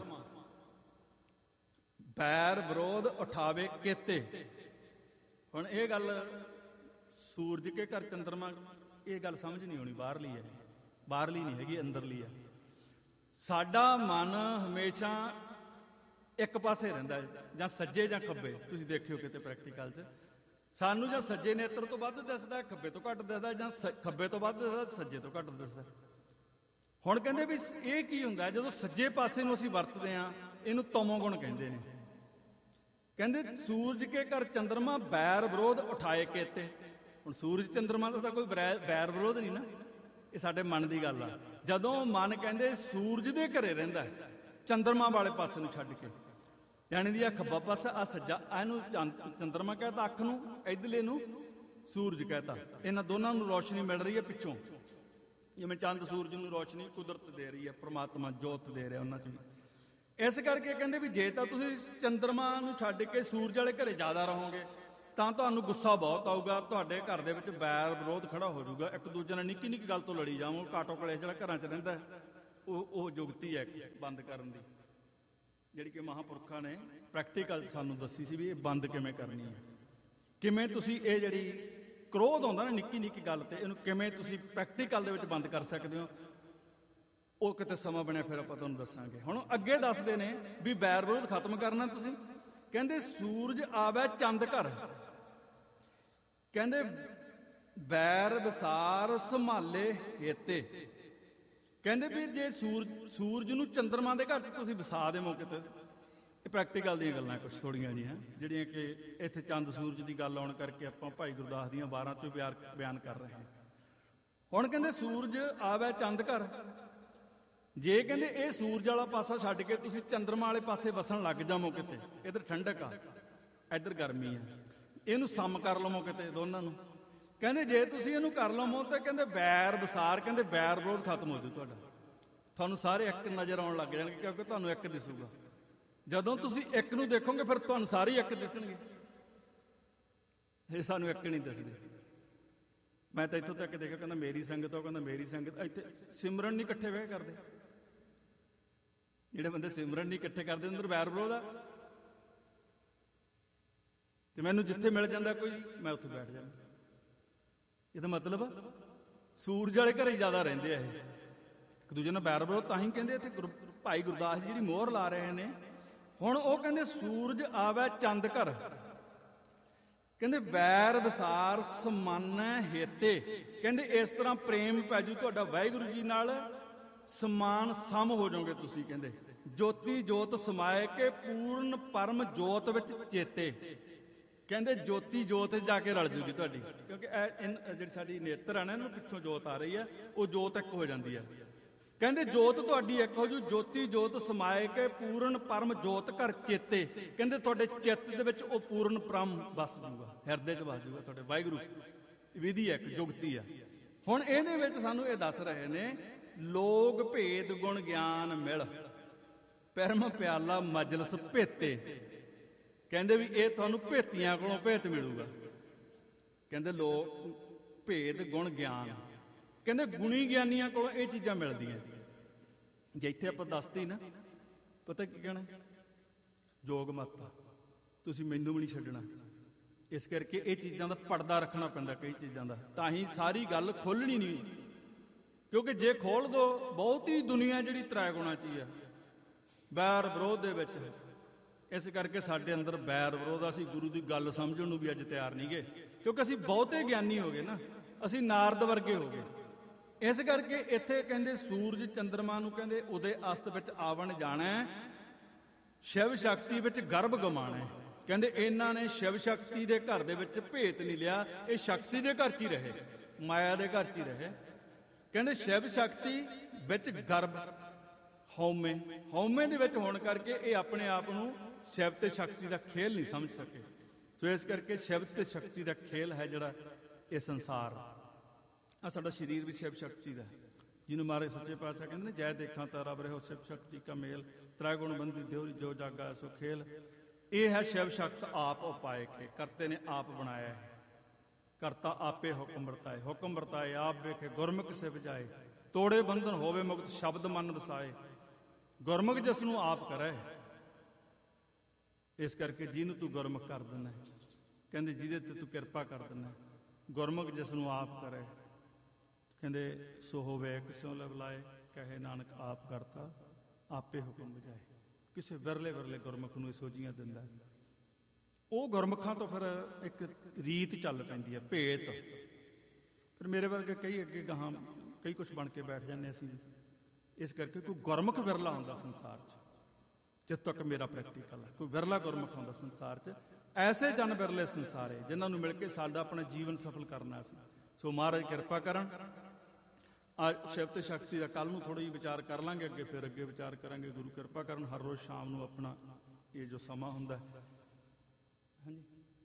ਬੈਰ ਵਿਰੋਧ ਉਠਾਵੇ ਕੇਤੇ। ਹੁਣ ਇਹ ਗੱਲ ਸੂਰਜ ਕੇ ਘਰ ਚੰਦਰਮਾ, ਇਹ ਗੱਲ ਸਮਝ ਨਹੀਂ ਆਉਣੀ, ਬਾਹਰਲੀ ਹੈ, ਬਾਹਰਲੀ ਨਹੀਂ ਹੈਗੀ, ਅੰਦਰਲੀ ਹੈ। ਸਾਡਾ ਮਨ ਹਮੇਸ਼ਾ ਇੱਕ ਪਾਸੇ ਰਹਿੰਦਾ ਹੈ, ਜਾਂ ਸੱਜੇ ਜਾਂ ਖੱਬੇ। ਤੁਸੀਂ ਦੇਖਿਓ ਕਿਤੇ ਪ੍ਰੈਕਟੀਕਲ 'ਚ ਸਾਨੂੰ ਜਾਂ ਸੱਜੇ ਨੇਤਰ ਤੋਂ ਵੱਧ ਦਿਸਦਾ, ਖੱਬੇ ਤੋਂ ਘੱਟ ਦਿਸਦਾ, ਜਾਂ ਖੱਬੇ ਤੋਂ ਵੱਧ ਦਿਸਦਾ, ਸੱਜੇ ਤੋਂ ਘੱਟ ਦਿਸਦਾ। ਹੁਣ ਕਹਿੰਦੇ ਵੀ ਇਹ ਕੀ ਹੁੰਦਾ, ਜਦੋਂ ਸੱਜੇ ਪਾਸੇ ਨੂੰ ਅਸੀਂ ਵਰਤਦੇ ਹਾਂ ਇਹਨੂੰ ਤਮੋਗੁਣ ਕਹਿੰਦੇ ਨੇ। ਕਹਿੰਦੇ ਸੂਰਜ ਕੇ ਘਰ ਚੰਦਰਮਾ ਬੈਰ ਵਿਰੋਧ ਉਠਾਏ ਕੇਤੇ। ਹੁਣ ਸੂਰਜ ਚੰਦਰਮਾ ਦਾ ਤਾਂ ਕੋਈ ਬੈਰ ਵਿਰੋਧ ਨਹੀਂ ਨਾ, ਇਹ ਸਾਡੇ ਮਨ ਦੀ ਗੱਲ ਆ। ਜਦੋਂ ਮਨ ਕਹਿੰਦੇ ਸੂਰਜ ਦੇ ਘਰੇ ਰਹਿੰਦਾ ਚੰਦਰਮਾ ਵਾਲੇ ਪਾਸੇ ਨੂੰ ਛੱਡ ਕੇ, ਯਾਨੀ ਦੀ ਆ ਖੱਬਾ ਪਾਸਾ, ਆ ਸੱਜਾ, ਇਹਨੂੰ ਚੰਦਰਮਾ ਕਹਿਤਾ, ਅੱਖ ਨੂੰ ਇੱਧਰਲੇ ਨੂੰ ਸੂਰਜ ਕਹਿਤਾ। ਇਹਨਾਂ ਦੋਨਾਂ ਨੂੰ ਰੋਸ਼ਨੀ ਮਿਲ ਰਹੀ ਹੈ ਪਿੱਛੋਂ, ਜਿਵੇਂ ਚੰਦ ਸੂਰਜ ਨੂੰ ਰੋਸ਼ਨੀ ਕੁਦਰਤ ਦੇ ਰਹੀ ਹੈ, ਪ੍ਰਮਾਤਮਾ ਜੋਤ ਦੇ ਰਿਹਾ ਉਹਨਾਂ 'ਚ ਵੀ। ਇਸ ਕਰਕੇ ਕਹਿੰਦੇ ਵੀ ਜੇ ਤਾਂ ਤੁਸੀਂ ਚੰਦਰਮਾ ਨੂੰ ਛੱਡ ਕੇ ਸੂਰਜ ਵਾਲੇ ਘਰੇ ਜ਼ਿਆਦਾ ਰਹੋਗੇ ਤਾਂ ਤੁਹਾਨੂੰ ਗੁੱਸਾ ਬਹੁਤ ਆਊਗਾ, ਤੁਹਾਡੇ ਘਰ ਦੇ ਵਿੱਚ ਬੈਰ ਵਿਰੋਧ ਖੜਾ ਹੋ ਜਾਊਗਾ, ਇੱਕ ਦੂਜੇ ਨਾਲ ਨਿੱਕੀ ਨਿੱਕੀ ਗੱਲ ਤੋਂ ਲੜੀ ਜਾਵੋ। ਕਾਟੋ ਕਲੇਸ਼ ਜਿਹੜਾ ਘਰਾਂ 'ਚ ਰਹਿੰਦਾ ਉਹ ਉਹ ਜੁਗਤੀ ਹੈ ਬੰਦ ਕਰਨ ਦੀ, ਜਿਹੜੀ ਕਿ ਮਹਾਂਪੁਰਖਾਂ ਨੇ ਪ੍ਰੈਕਟੀਕਲ ਸਾਨੂੰ ਦੱਸੀ ਸੀ ਵੀ ਇਹ ਬੰਦ ਕਿਵੇਂ ਕਰਨੀ ਹੈ। ਕਿਵੇਂ ਤੁਸੀਂ ਇਹ ਜਿਹੜੀ ਕ੍ਰੋਧ ਆਉਂਦਾ ਨਾ ਨਿੱਕੀ ਨਿੱਕੀ ਗੱਲ ਤੇ, ਇਹਨੂੰ ਕਿਵੇਂ ਤੁਸੀਂ ਪ੍ਰੈਕਟੀਕਲ ਦੇ ਵਿੱਚ ਬੰਦ ਕਰ ਸਕਦੇ ਹੋ, ਉਹ ਕਿਤੇ ਸਮਾਂ ਬਣਿਆ ਫਿਰ ਆਪਾਂ ਤੁਹਾਨੂੰ ਦੱਸਾਂਗੇ। ਹੁਣ ਅੱਗੇ ਦੱਸਦੇ ਨੇ ਵੀ ਬੈਰ ਵਿਰੋਧ ਖਤਮ ਕਰਨਾ ਤੁਸੀਂ। ਕਹਿੰਦੇ ਸੂਰਜ ਆਵੇ ਚੰਦ ਘਰ, ਕਹਿੰਦੇ ਬੈਰ ਵਿਸਾਰ ਸੰਭਾਲੇ ਹੇਤੇ। ਕਹਿੰਦੇ ਵੀ ਜੇ ਸੂਰਜ ਸੂਰਜ ਨੂੰ ਚੰਦਰਮਾ ਦੇ ਘਰ 'ਚ ਤੁਸੀਂ ਵਸਾ ਦੇਵੋ ਕਿਤੇ, ਇਹ ਪ੍ਰੈਕਟੀਕਲ ਦੀਆਂ ਗੱਲਾਂ ਕੁਛ ਥੋੜ੍ਹੀਆਂ ਜਿਹੀਆਂ ਜਿਹੜੀਆਂ ਕਿ ਇੱਥੇ ਚੰਦ ਸੂਰਜ ਦੀ ਗੱਲ ਆਉਣ ਕਰਕੇ ਆਪਾਂ ਭਾਈ ਗੁਰਦਾਸ ਦੀਆਂ ਬਾਰਾਂ ਚੋਂ ਬਿਆਨ ਬਿਆਨ ਕਰ ਰਹੇ ਹਾਂ। ਹੁਣ ਕਹਿੰਦੇ ਸੂਰਜ ਆਵੇ ਚੰਦ ਘਰ, ਜੇ ਕਹਿੰਦੇ ਇਹ ਸੂਰਜ ਵਾਲਾ ਪਾਸਾ ਛੱਡ ਕੇ ਤੁਸੀਂ ਚੰਦਰਮਾ ਵਾਲੇ ਪਾਸੇ ਵਸਣ ਲੱਗ ਜਾਵੋ ਕਿਤੇ, ਇੱਧਰ ਠੰਡਕ ਆ ਇੱਧਰ ਗਰਮੀ ਆ, ਇਹਨੂੰ ਸਮ ਕਰ ਲਵੋ ਕਿਤੇ ਦੋਨਾਂ ਨੂੰ। ਕਹਿੰਦੇ ਜੇ ਤੁਸੀਂ ਇਹਨੂੰ ਕਰ ਲਵੋ ਤਾਂ ਕਹਿੰਦੇ ਬੈਰ ਵਿਸਾਰ, ਕਹਿੰਦੇ ਬੈਰ ਵਿਰੋਧ ਖਤਮ ਹੋ ਜਾਊ ਤੁਹਾਡਾ, ਤੁਹਾਨੂੰ ਸਾਰੇ ਇੱਕ ਨਜ਼ਰ ਆਉਣ ਲੱਗ ਜਾਣਗੇ, ਕਿਉਂਕਿ ਤੁਹਾਨੂੰ ਇੱਕ ਦਿਸੂਗਾ। ਜਦੋਂ ਤੁਸੀਂ ਇੱਕ ਨੂੰ ਦੇਖੋਗੇ ਫਿਰ ਤੁਹਾਨੂੰ ਸਾਰੇ ਇੱਕ ਦਿਸਣਗੇ। ਇਹ ਸਾਨੂੰ ਇੱਕ ਨਹੀਂ ਦਿਸਦੇ। ਮੈਂ ਤਾਂ ਇੱਥੋਂ ਤੱਕ ਦੇਖਿਆ, ਕਹਿੰਦਾ ਮੇਰੀ ਸੰਗਤ, ਉਹ ਕਹਿੰਦਾ ਮੇਰੀ ਸੰਗਤ। ਇੱਥੇ ਸਿਮਰਨ ਨਹੀਂ ਇਕੱਠੇ ਬਹਿ ਕਰਦੇ, ਜਿਹੜੇ ਬੰਦੇ ਸਿਮਰਨ ਨਹੀਂ ਇਕੱਠੇ ਕਰਦੇ ਅੰਦਰ ਬੈਰ ਵਿਰੋਧ ਆ। ਤੇ ਮੈਨੂੰ ਜਿੱਥੇ ਮਿਲ ਜਾਂਦਾ ਕੋਈ, ਮੈਂ ਉੱਥੇ ਬੈਠ ਜਾਂਦਾ। ਇਹਦਾ ਮਤਲਬ ਸੂਰਜ ਵਾਲੇ ਘਰੇ ਜ਼ਿਆਦਾ ਰਹਿੰਦੇ ਆ ਇਹ, ਇੱਕ ਦੂਜੇ ਨਾਲ ਬੈਰ ਵਿਰੋਧ। ਤਾਂ ਹੀ ਕਹਿੰਦੇ ਇੱਥੇ ਗੁਰ ਭਾਈ ਗੁਰਦਾਸ ਜੀ ਜਿਹੜੀ ਮੋਹਰ ਲਾ ਰਹੇ ਨੇ। ਹੁਣ ਉਹ ਕਹਿੰਦੇ ਸੂਰਜ ਆਵੇ ਚੰਦ ਘਰ, ਕਹਿੰਦੇ ਵੈਰ ਵਿਸਾਰ ਸਮਾਨੈ ਹੇਤੇ। ਕਹਿੰਦੇ ਇਸ ਤਰ੍ਹਾਂ ਪ੍ਰੇਮ ਪੈ ਜੂ ਤੁਹਾਡਾ ਵਾਹਿਗੁਰੂ ਜੀ ਨਾਲ, ਸਮਾਨ ਸਮ ਹੋ ਜਾਓਗੇ ਤੁਸੀਂ। ਕਹਿੰਦੇ ਜੋਤੀ ਜੋਤ ਸਮਾਏ ਕੇ ਪੂਰਨ ਪਰਮ ਜੋਤ ਵਿੱਚ ਚੇਤੇ। ਕਹਿੰਦੇ ਜੋਤੀ ਜੋਤ ਜਾ ਕੇ ਰਲ ਜੂਗੀ ਤੁਹਾਡੀ, ਕਿਉਂਕਿ ਇਹ ਜਿਹੜੀ ਸਾਡੀ ਨੇਤਰ ਆ ਨਾ, ਇਹਨੂੰ ਪਿੱਛੋਂ ਜੋਤ ਆ ਰਹੀ ਹੈ, ਉਹ ਜੋਤ ਇੱਕ ਹੋ ਜਾਂਦੀ ਹੈ। ਕਹਿੰਦੇ ਜੋਤ ਤੁਹਾਡੀ ਇੱਕ ਹੋ ਜੂ, ਜੋਤੀ ਜੋਤ ਸਮਾਏ ਕੇ ਪੂਰਨ ਪਰਮ ਜੋਤ ਘਰ ਚੇਤੇ। ਕਹਿੰਦੇ ਤੁਹਾਡੇ ਚਿੱਤ ਦੇ ਵਿੱਚ ਉਹ ਪੂਰਨ ਪਰਮ ਵਸ ਜੂਗਾ, ਹਿਰਦੇ 'ਚ ਵਸ ਜੂਗਾ ਤੁਹਾਡੇ ਵਾਹਿਗੁਰੂ। ਵਿਧੀ ਹੈ, ਇੱਕ ਜੁਗਤੀ ਆ। ਹੁਣ ਇਹਦੇ ਵਿੱਚ ਸਾਨੂੰ ਇਹ ਦੱਸ ਰਹੇ ਨੇ, ਲੋਕ ਭੇਦ ਗੁਣ ਗਿਆਨ ਮਿਲ, ਪਰਮ ਪਿਆਲਾ ਮਜਲਸ ਭੇਤੇ। ਕਹਿੰਦੇ ਵੀ ਇਹ ਤੁਹਾਨੂੰ ਭੇਤੀਆਂ ਕੋਲੋਂ ਭੇਤ ਮਿਲੂਗਾ। ਕਹਿੰਦੇ ਲੋਕ ਭੇਦ ਗੁਣ ਗਿਆਨ, ਕਹਿੰਦੇ ਗੁਣੀ ਗਿਆਨੀਆਂ ਕੋਲੋਂ ਇਹ ਚੀਜ਼ਾਂ ਮਿਲਦੀਆਂ। ਜੇ ਇੱਥੇ ਆਪਾਂ ਦੱਸਦੀ ਨਾ, ਪਤਾ ਕੀ ਕਹਿਣਾ, ਜੋਗ ਮਤ ਆ, ਤੁਸੀਂ ਮੈਨੂੰ ਵੀ ਨਹੀਂ ਛੱਡਣਾ। ਇਸ ਕਰਕੇ ਇਹ ਚੀਜ਼ਾਂ ਦਾ ਪਰਦਾ ਰੱਖਣਾ ਪੈਂਦਾ ਕਈ ਚੀਜ਼ਾਂ ਦਾ, ਤਾਂ ਹੀ ਸਾਰੀ ਗੱਲ ਖੋਲਣੀ ਨਹੀਂ। ਕਿਉਂਕਿ ਜੇ ਖੋਲ ਦੋ, ਬਹੁਤੀ ਦੁਨੀਆ ਜਿਹੜੀ ਤ੍ਰੈ ਗੁਣਾ 'ਚ ਹੀ ਆ, ਬੈਰ ਵਿਰੋਧ ਦੇ ਵਿੱਚ। ਇਸ ਕਰਕੇ ਸਾਡੇ ਅੰਦਰ ਬੈਰ ਵਿਰੋਧ, ਅਸੀਂ ਗੁਰੂ ਦੀ ਗੱਲ ਸਮਝਣ ਨੂੰ ਵੀ ਅੱਜ ਤਿਆਰ ਨਹੀਂ ਗੇ, ਕਿਉਂਕਿ ਅਸੀਂ ਬਹੁਤੇ ਗਿਆਨੀ ਹੋ ਗਏ ਨਾ, ਅਸੀਂ ਨਾਰਦ ਵਰਗੇ ਹੋ ਗਏ। ਇਸ ਕਰਕੇ ਇੱਥੇ ਕਹਿੰਦੇ ਸੂਰਜ ਚੰਦਰਮਾ ਨੂੰ ਕਹਿੰਦੇ ਉਦੇ ਅਸਤ ਵਿੱਚ ਆਵਣ ਜਾਣਾ, ਸ਼ਿਵ ਸ਼ਕਤੀ ਵਿੱਚ ਗਰਭ ਗਮਾਣਾ। ਕਹਿੰਦੇ ਇਹਨਾਂ ਨੇ ਸ਼ਿਵ ਸ਼ਕਤੀ ਦੇ ਘਰ ਦੇ ਵਿੱਚ ਭੇਤ ਨਹੀਂ ਲਿਆ, ਇਹ ਸ਼ਕਤੀ ਦੇ ਘਰ 'ਚ ਹੀ ਰਹੇ, ਮਾਇਆ ਦੇ ਘਰ 'ਚ ਹੀ ਰਹੇ। ਕਹਿੰਦੇ ਸ਼ਿਵ ਸ਼ਕਤੀ ਵਿੱਚ ਗਰਭ ਹਉਮੈ, ਹਉਮੈ ਦੇ ਵਿੱਚ ਹੋਣ ਕਰਕੇ ਇਹ ਆਪਣੇ ਆਪ ਨੂੰ ਸ਼ਿਵ ਤੇ ਸ਼ਕਤੀ ਦਾ ਖੇਲ ਨਹੀਂ ਸਮਝ ਸਕੇ। ਸੋ ਇਸ ਕਰਕੇ ਸ਼ਿਵ ਤੇ ਸ਼ਕਤੀ ਦਾ ਖੇਲ ਹੈ ਜਿਹੜਾ ਇਹ ਸੰਸਾਰ ਆ। ਸਾਡਾ ਸਰੀਰ ਵੀ ਸ਼ਿਵ ਸ਼ਕਤੀ ਦਾ, ਜਿਹਨੂੰ ਮਹਾਰਾਜ ਸੱਚੇ ਪਾਤਸ਼ਾਹ ਕਹਿੰਦੇ ਨੇ, ਜੈ ਦੇਖਾਂ ਤਾਰਾ ਬਰਿਓ ਸ਼ਿਵ ਸ਼ਕਤੀ ਕਾ ਮੇਲ, ਤ੍ਰੈ ਗੁਣ ਬੰਦੀ ਦਿਉ ਜੋ ਜਾਗਾ ਸੋ ਖੇਲ। ਇਹ ਹੈ ਸ਼ਿਵ ਸ਼ਕਤ ਆਪ ਉਪਾਏ ਕੇ, ਕਰਤੇ ਨੇ ਆਪ ਬਣਾਇਆ ਹੈ, ਕਰਤਾ ਆਪੇ ਹੁਕਮ ਵਰਤਾਏ, ਹੁਕਮ ਵਰਤਾਏ ਆਪ ਵੇਖੇ, ਗੁਰਮੁਖ ਸੇ ਬਜਾਏ, ਤੋੜੇ ਬੰਧਨ ਹੋਵੇ ਮੁਕਤ, ਸ਼ਬਦ ਮਨ ਵਸਾਏ। ਗੁਰਮੁਖ ਜਿਸ ਨੂੰ ਆਪ ਕਰੇ। ਇਸ ਕਰਕੇ ਜਿਹਨੂੰ ਤੂੰ ਗੁਰਮੁਖ ਕਰ ਦਿੰਦਾ, ਕਹਿੰਦੇ ਜਿਹਦੇ ਤੇ ਤੂੰ ਕਿਰਪਾ ਕਰ ਦਿੰਦਾ, ਗੁਰਮੁਖ ਜਿਸ ਨੂੰ ਆਪ ਕਰੇ, ਕਹਿੰਦੇ ਸੋ ਹੋਵੇ ਕਿਸਿਓ ਲਵਲਾਏ, ਕਹੇ ਨਾਨਕ ਆਪ ਕਰਤਾ ਆਪੇ ਹੁਕਮ ਬਜਾਏ। ਕਿਸੇ ਵਿਰਲੇ ਵਿਰਲੇ ਗੁਰਮੁਖ ਨੂੰ ਇਹ ਸੋਝੀਆਂ ਦਿੰਦਾ। ਉਹ ਗੁਰਮੁਖਾਂ ਤੋਂ ਫਿਰ ਇੱਕ ਰੀਤ ਚੱਲ ਪੈਂਦੀ ਹੈ, ਭੇਤ। ਫਿਰ ਮੇਰੇ ਵਰਗੇ ਕਈ ਅੱਗੇ ਗਾਹਾਂ ਕਈ ਕੁਛ ਬਣ ਕੇ ਬੈਠ ਜਾਂਦੇ ਅਸੀਂ। ਇਸ ਕਰਕੇ ਕੋਈ ਗੁਰਮੁਖ ਵਿਰਲਾ ਹੁੰਦਾ ਸੰਸਾਰ 'ਚ, ਜਿੱਥੋਂ ਤੱਕ ਮੇਰਾ ਪ੍ਰੈਕਟੀਕਲ ਹੈ, ਕੋਈ ਵਿਰਲਾ ਗੁਰਮੁਖ ਹੁੰਦਾ ਸੰਸਾਰ 'ਚ। ਐਸੇ ਜਨ ਵਿਰਲੇ ਸੰਸਾਰੇ ਜਿਨ੍ਹਾਂ ਨੂੰ ਮਿਲ ਕੇ ਸਾਡਾ ਆਪਣਾ ਜੀਵਨ ਸਫਲ ਕਰਨਾ ਸੀ। ਸੋ ਮਹਾਰਾਜ ਕਿਰਪਾ ਕਰਨ। ਅੱਜ ਸ਼ਿਵ ਤੇ ਸ਼ਕਤੀ ਦਾ ਕੱਲ੍ਹ ਨੂੰ ਥੋੜ੍ਹਾ ਜਿਹੀ ਵਿਚਾਰ ਕਰ ਲਾਂਗੇ, ਅੱਗੇ ਫਿਰ ਅੱਗੇ ਵਿਚਾਰ ਕਰਾਂਗੇ। ਗੁਰੂ ਕਿਰਪਾ ਕਰਨ। ਹਰ ਰੋਜ਼ ਸ਼ਾਮ ਨੂੰ ਆਪਣਾ ਇਹ ਜੋ ਸਮਾਂ ਹੁੰਦਾ, ਹਾਂਜੀ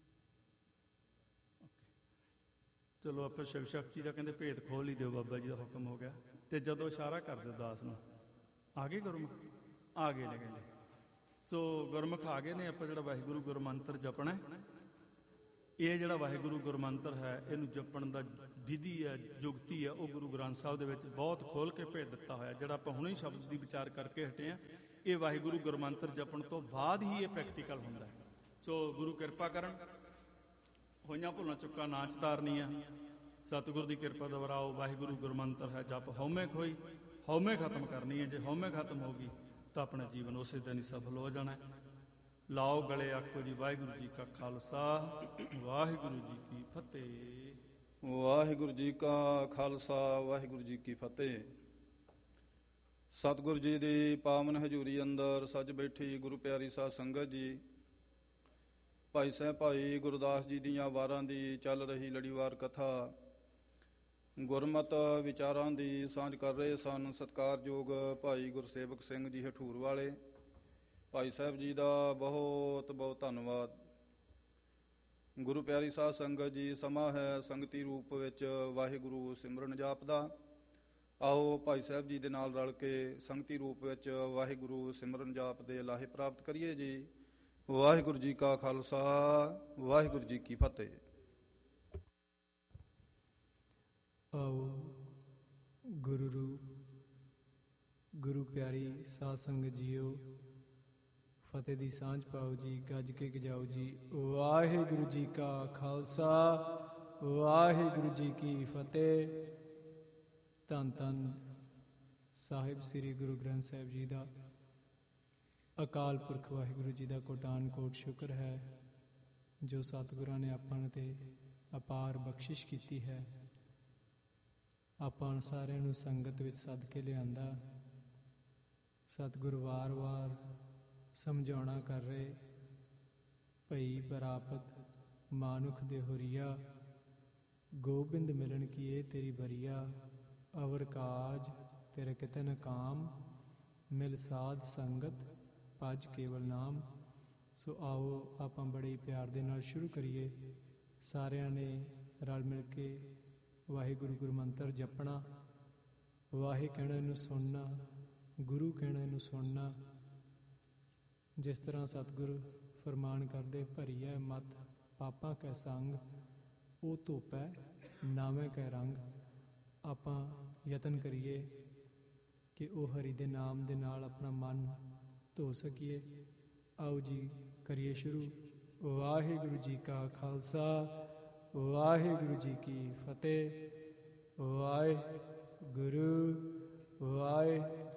ਚਲੋ ਆਪਾਂ ਸ਼ਿਵ ਸ਼ਕਤੀ ਦਾ ਕਹਿੰਦੇ ਭੇਤ ਖੋਲ ਹੀ ਦਿਓ, ਬਾਬਾ ਜੀ ਦਾ ਹੁਕਮ ਹੋ ਗਿਆ। ਤੇ ਜਦੋਂ ਇਸ਼ਾਰਾ ਕਰ ਦਿਓ ਦਾਸ ਨੂੰ, ਆ ਗਏ ਗੁਰਮੁਖ, ਆ ਗਏ ਨੇ ਕਹਿੰਦੇ। ਸੋ ਗੁਰਮੁਖ ਆ ਗਏ ਨੇ। ਆਪਾਂ ਜਿਹੜਾ ਵਾਹਿਗੁਰੂ ਗੁਰਮੰਤਰ ਜਪਣਾ, ਇਹ ਜਿਹੜਾ ਵਾਹਿਗੁਰੂ ਗੁਰਮੰਤਰ ਹੈ, ਇਹਨੂੰ ਜਪਣ ਦਾ ਵਿਧੀ ਹੈ, ਜੁਗਤੀ ਹੈ, ਉਹ ਗੁਰੂ ਗ੍ਰੰਥ ਸਾਹਿਬ ਦੇ ਵਿੱਚ ਬਹੁਤ ਖੋਲ੍ਹ ਕੇ ਭੇਜ ਦਿੱਤਾ ਹੋਇਆ। ਜਿਹੜਾ ਆਪਾਂ ਹੁਣੇ ਹੀ ਸ਼ਬਦ ਦੀ ਵਿਚਾਰ ਕਰਕੇ ਹਟੇ ਹਾਂ, ਇਹ ਵਾਹਿਗੁਰੂ ਗੁਰਮੰਤਰ ਜਪਣ ਤੋਂ ਬਾਅਦ ਹੀ ਇਹ ਪ੍ਰੈਕਟੀਕਲ ਹੁੰਦਾ ਹੈ। ਸੋ ਗੁਰੂ ਕਿਰਪਾ ਕਰਨ, ਹੋਈਆਂ ਭੁੱਲਾਂ ਚੁੱਕਾਂ ਨਾ ਚਤਾਰਨੀਆਂ, ਸਤਿਗੁਰ ਦੀ ਕਿਰਪਾ ਦੁਆਰਾਓ ਵਾਹਿਗੁਰੂ ਗੁਰਮੰਤਰ ਹੈ ਜਪ ਹਉਮੈ ਖੋਈ, ਹਉਮੈ ਖਤਮ ਕਰਨੀ ਹੈ। ਜੇ ਹਉਮੈ ਖਤਮ ਹੋ ਗਈ ਤਾਂ ਆਪਣਾ ਜੀਵਨ ਉਸੇ ਦਿਨ ਹੀ ਸਫਲ ਹੋ ਜਾਣਾ। ਲਾਓ ਗਲੇ ਆਖੋ ਜੀ ਵਾਹਿਗੁਰੂ ਜੀ ਕਾ ਖਾਲਸਾ, ਵਾਹਿਗੁਰੂ ਜੀ ਕੀ ਫਤਿਹ। ਵਾਹਿਗੁਰੂ ਜੀ ਕਾ ਖਾਲਸਾ, ਵਾਹਿਗੁਰੂ ਜੀ ਕੀ ਫਤਿਹ। ਸਤਿਗੁਰੂ ਜੀ ਦੀ ਪਾਵਨ ਹਜ਼ੂਰੀ ਅੰਦਰ ਸੱਜ ਬੈਠੀ ਗੁਰੂ ਪਿਆਰੀ ਸਾਧ ਸੰਗਤ ਜੀ, ਭਾਈ ਸਾਹਿਬ ਭਾਈ ਗੁਰਦਾਸ ਜੀ ਦੀਆਂ ਵਾਰਾਂ ਦੀ ਚੱਲ ਰਹੀ ਲੜੀਵਾਰ ਕਥਾ, ਗੁਰਮਤ ਵਿਚਾਰਾਂ ਦੀ ਸਾਂਝ ਕਰ ਰਹੇ ਸਨ ਸਤਿਕਾਰਯੋਗ ਭਾਈ ਗੁਰਸੇਵਕ ਸਿੰਘ ਜੀ ਹਠੂਰ ਵਾਲੇ। ਭਾਈ ਸਾਹਿਬ ਜੀ ਦਾ ਬਹੁਤ ਬਹੁਤ ਧੰਨਵਾਦ। ਗੁਰੂ ਪਿਆਰੀ ਸਾਧ ਸੰਗਤ ਜੀ, ਸਮਾਂ ਹੈ ਸੰਗਤੀ ਰੂਪ ਵਿੱਚ ਵਾਹਿਗੁਰੂ ਸਿਮਰਨ ਜਾਪ ਦਾ। ਆਓ ਭਾਈ ਸਾਹਿਬ ਜੀ ਦੇ ਨਾਲ ਰਲ ਕੇ ਸੰਗਤੀ ਰੂਪ ਵਿੱਚ ਵਾਹਿਗੁਰੂ ਸਿਮਰਨ ਜਾਪ ਦੇ ਲਾਹੇ ਪ੍ਰਾਪਤ ਕਰੀਏ ਜੀ। ਵਾਹਿਗੁਰੂ ਜੀ ਕਾ ਖਾਲਸਾ, ਵਾਹਿਗੁਰੂ ਜੀ ਕੀ ਫਤਿਹ। ਆਓ ਗੁਰੂ ਰੂਪ ਗੁਰੂ ਪਿਆਰੀ ਸਾਧ ਸੰਗਤ ਜੀਓ, ਫਤਿਹ ਦੀ ਸਾਂਝ ਪਾਓ ਜੀ, ਗੱਜ ਕੇ ਗਜਾਓ ਜੀ। ਵਾਹਿਗੁਰੂ ਜੀ ਕਾ ਖਾਲਸਾ, ਵਾਹਿਗੁਰੂ ਜੀ ਕੀ ਫਤਿਹ। ਧੰਨ ਧੰਨ ਸਾਹਿਬ ਸ੍ਰੀ ਗੁਰੂ ਗ੍ਰੰਥ ਸਾਹਿਬ ਜੀ ਦਾ, ਅਕਾਲ ਪੁਰਖ ਵਾਹਿਗੁਰੂ ਜੀ ਦਾ ਕੋਟਾਨ ਕੋਟ ਸ਼ੁਕਰ ਹੈ, ਜੋ ਸਤਿਗੁਰਾਂ ਨੇ ਆਪਾਂ ਤੇ ਅਪਾਰ ਬਖਸ਼ਿਸ਼ ਕੀਤੀ ਹੈ। ਆਪਾਂ ਸਾਰਿਆਂ ਨੂੰ ਸੰਗਤ ਵਿੱਚ ਸੱਦ ਕੇ ਲਿਆਂਦਾ। ਸਤਿਗੁਰ ਵਾਰ-ਵਾਰ ਸਮਝਾਉਣਾ ਕਰ ਰਹੇ, ਭਈ ਪ੍ਰਾਪਤ ਮਾਨੁਖ ਦੇ ਹੁਰੀਆ, ਗੋਬਿੰਦ ਮਿਲਣ ਕੀ ਇਹ ਤੇਰੀ ਬਰੀਆ, ਅਵਰ ਕਾਜ ਤੇਰੇ ਕਿਤੇ ਨ ਕਾਮ, ਮਿਲ ਸਾਧ ਸੰਗਤ ਭਜ ਕੇਵਲ ਨਾਮ। ਸੋ ਆਓ ਆਪਾਂ ਬੜੇ ਪਿਆਰ ਦੇ ਨਾਲ ਸ਼ੁਰੂ ਕਰੀਏ। ਸਾਰਿਆਂ ਨੇ ਰਲ ਮਿਲ ਕੇ ਵਾਹਿਗੁਰੂ ਗੁਰਮੰਤਰ ਜਪਣਾ, ਵਾਹਿ ਕਹਿਣਾ ਨੂੰ ਸੁਣਨਾ, ਗੁਰੂ ਕਹਿਣਾ ਨੂੰ ਸੁਣਨਾ। ਜਿਸ ਤਰ੍ਹਾਂ ਸਤਿਗੁਰੂ ਫਰਮਾਨ ਕਰਦੇ, ਭਰੀਐ ਮਤ ਪਾਪਾਂ ਕੈ ਸੰਗ, ਉਹ ਧੋਪੈ ਨਾਵੇਂ ਕੈ ਰੰਗ। ਆਪਾਂ ਯਤਨ ਕਰੀਏ ਕਿ ਉਹ ਹਰੀ ਦੇ ਨਾਮ ਦੇ ਨਾਲ ਆਪਣਾ ਮਨ ਧੋ ਸਕੀਏ। ਆਓ ਜੀ ਕਰੀਏ ਸ਼ੁਰੂ। ਵਾਹਿਗੁਰੂ ਜੀ ਕਾ ਖਾਲਸਾ, ਵਾਹਿਗੁਰੂ ਜੀ ਕੀ ਫਤਿਹ। ਵਾਹਿਗੁਰੂ ਵਾਹਿਗੁਰੂ।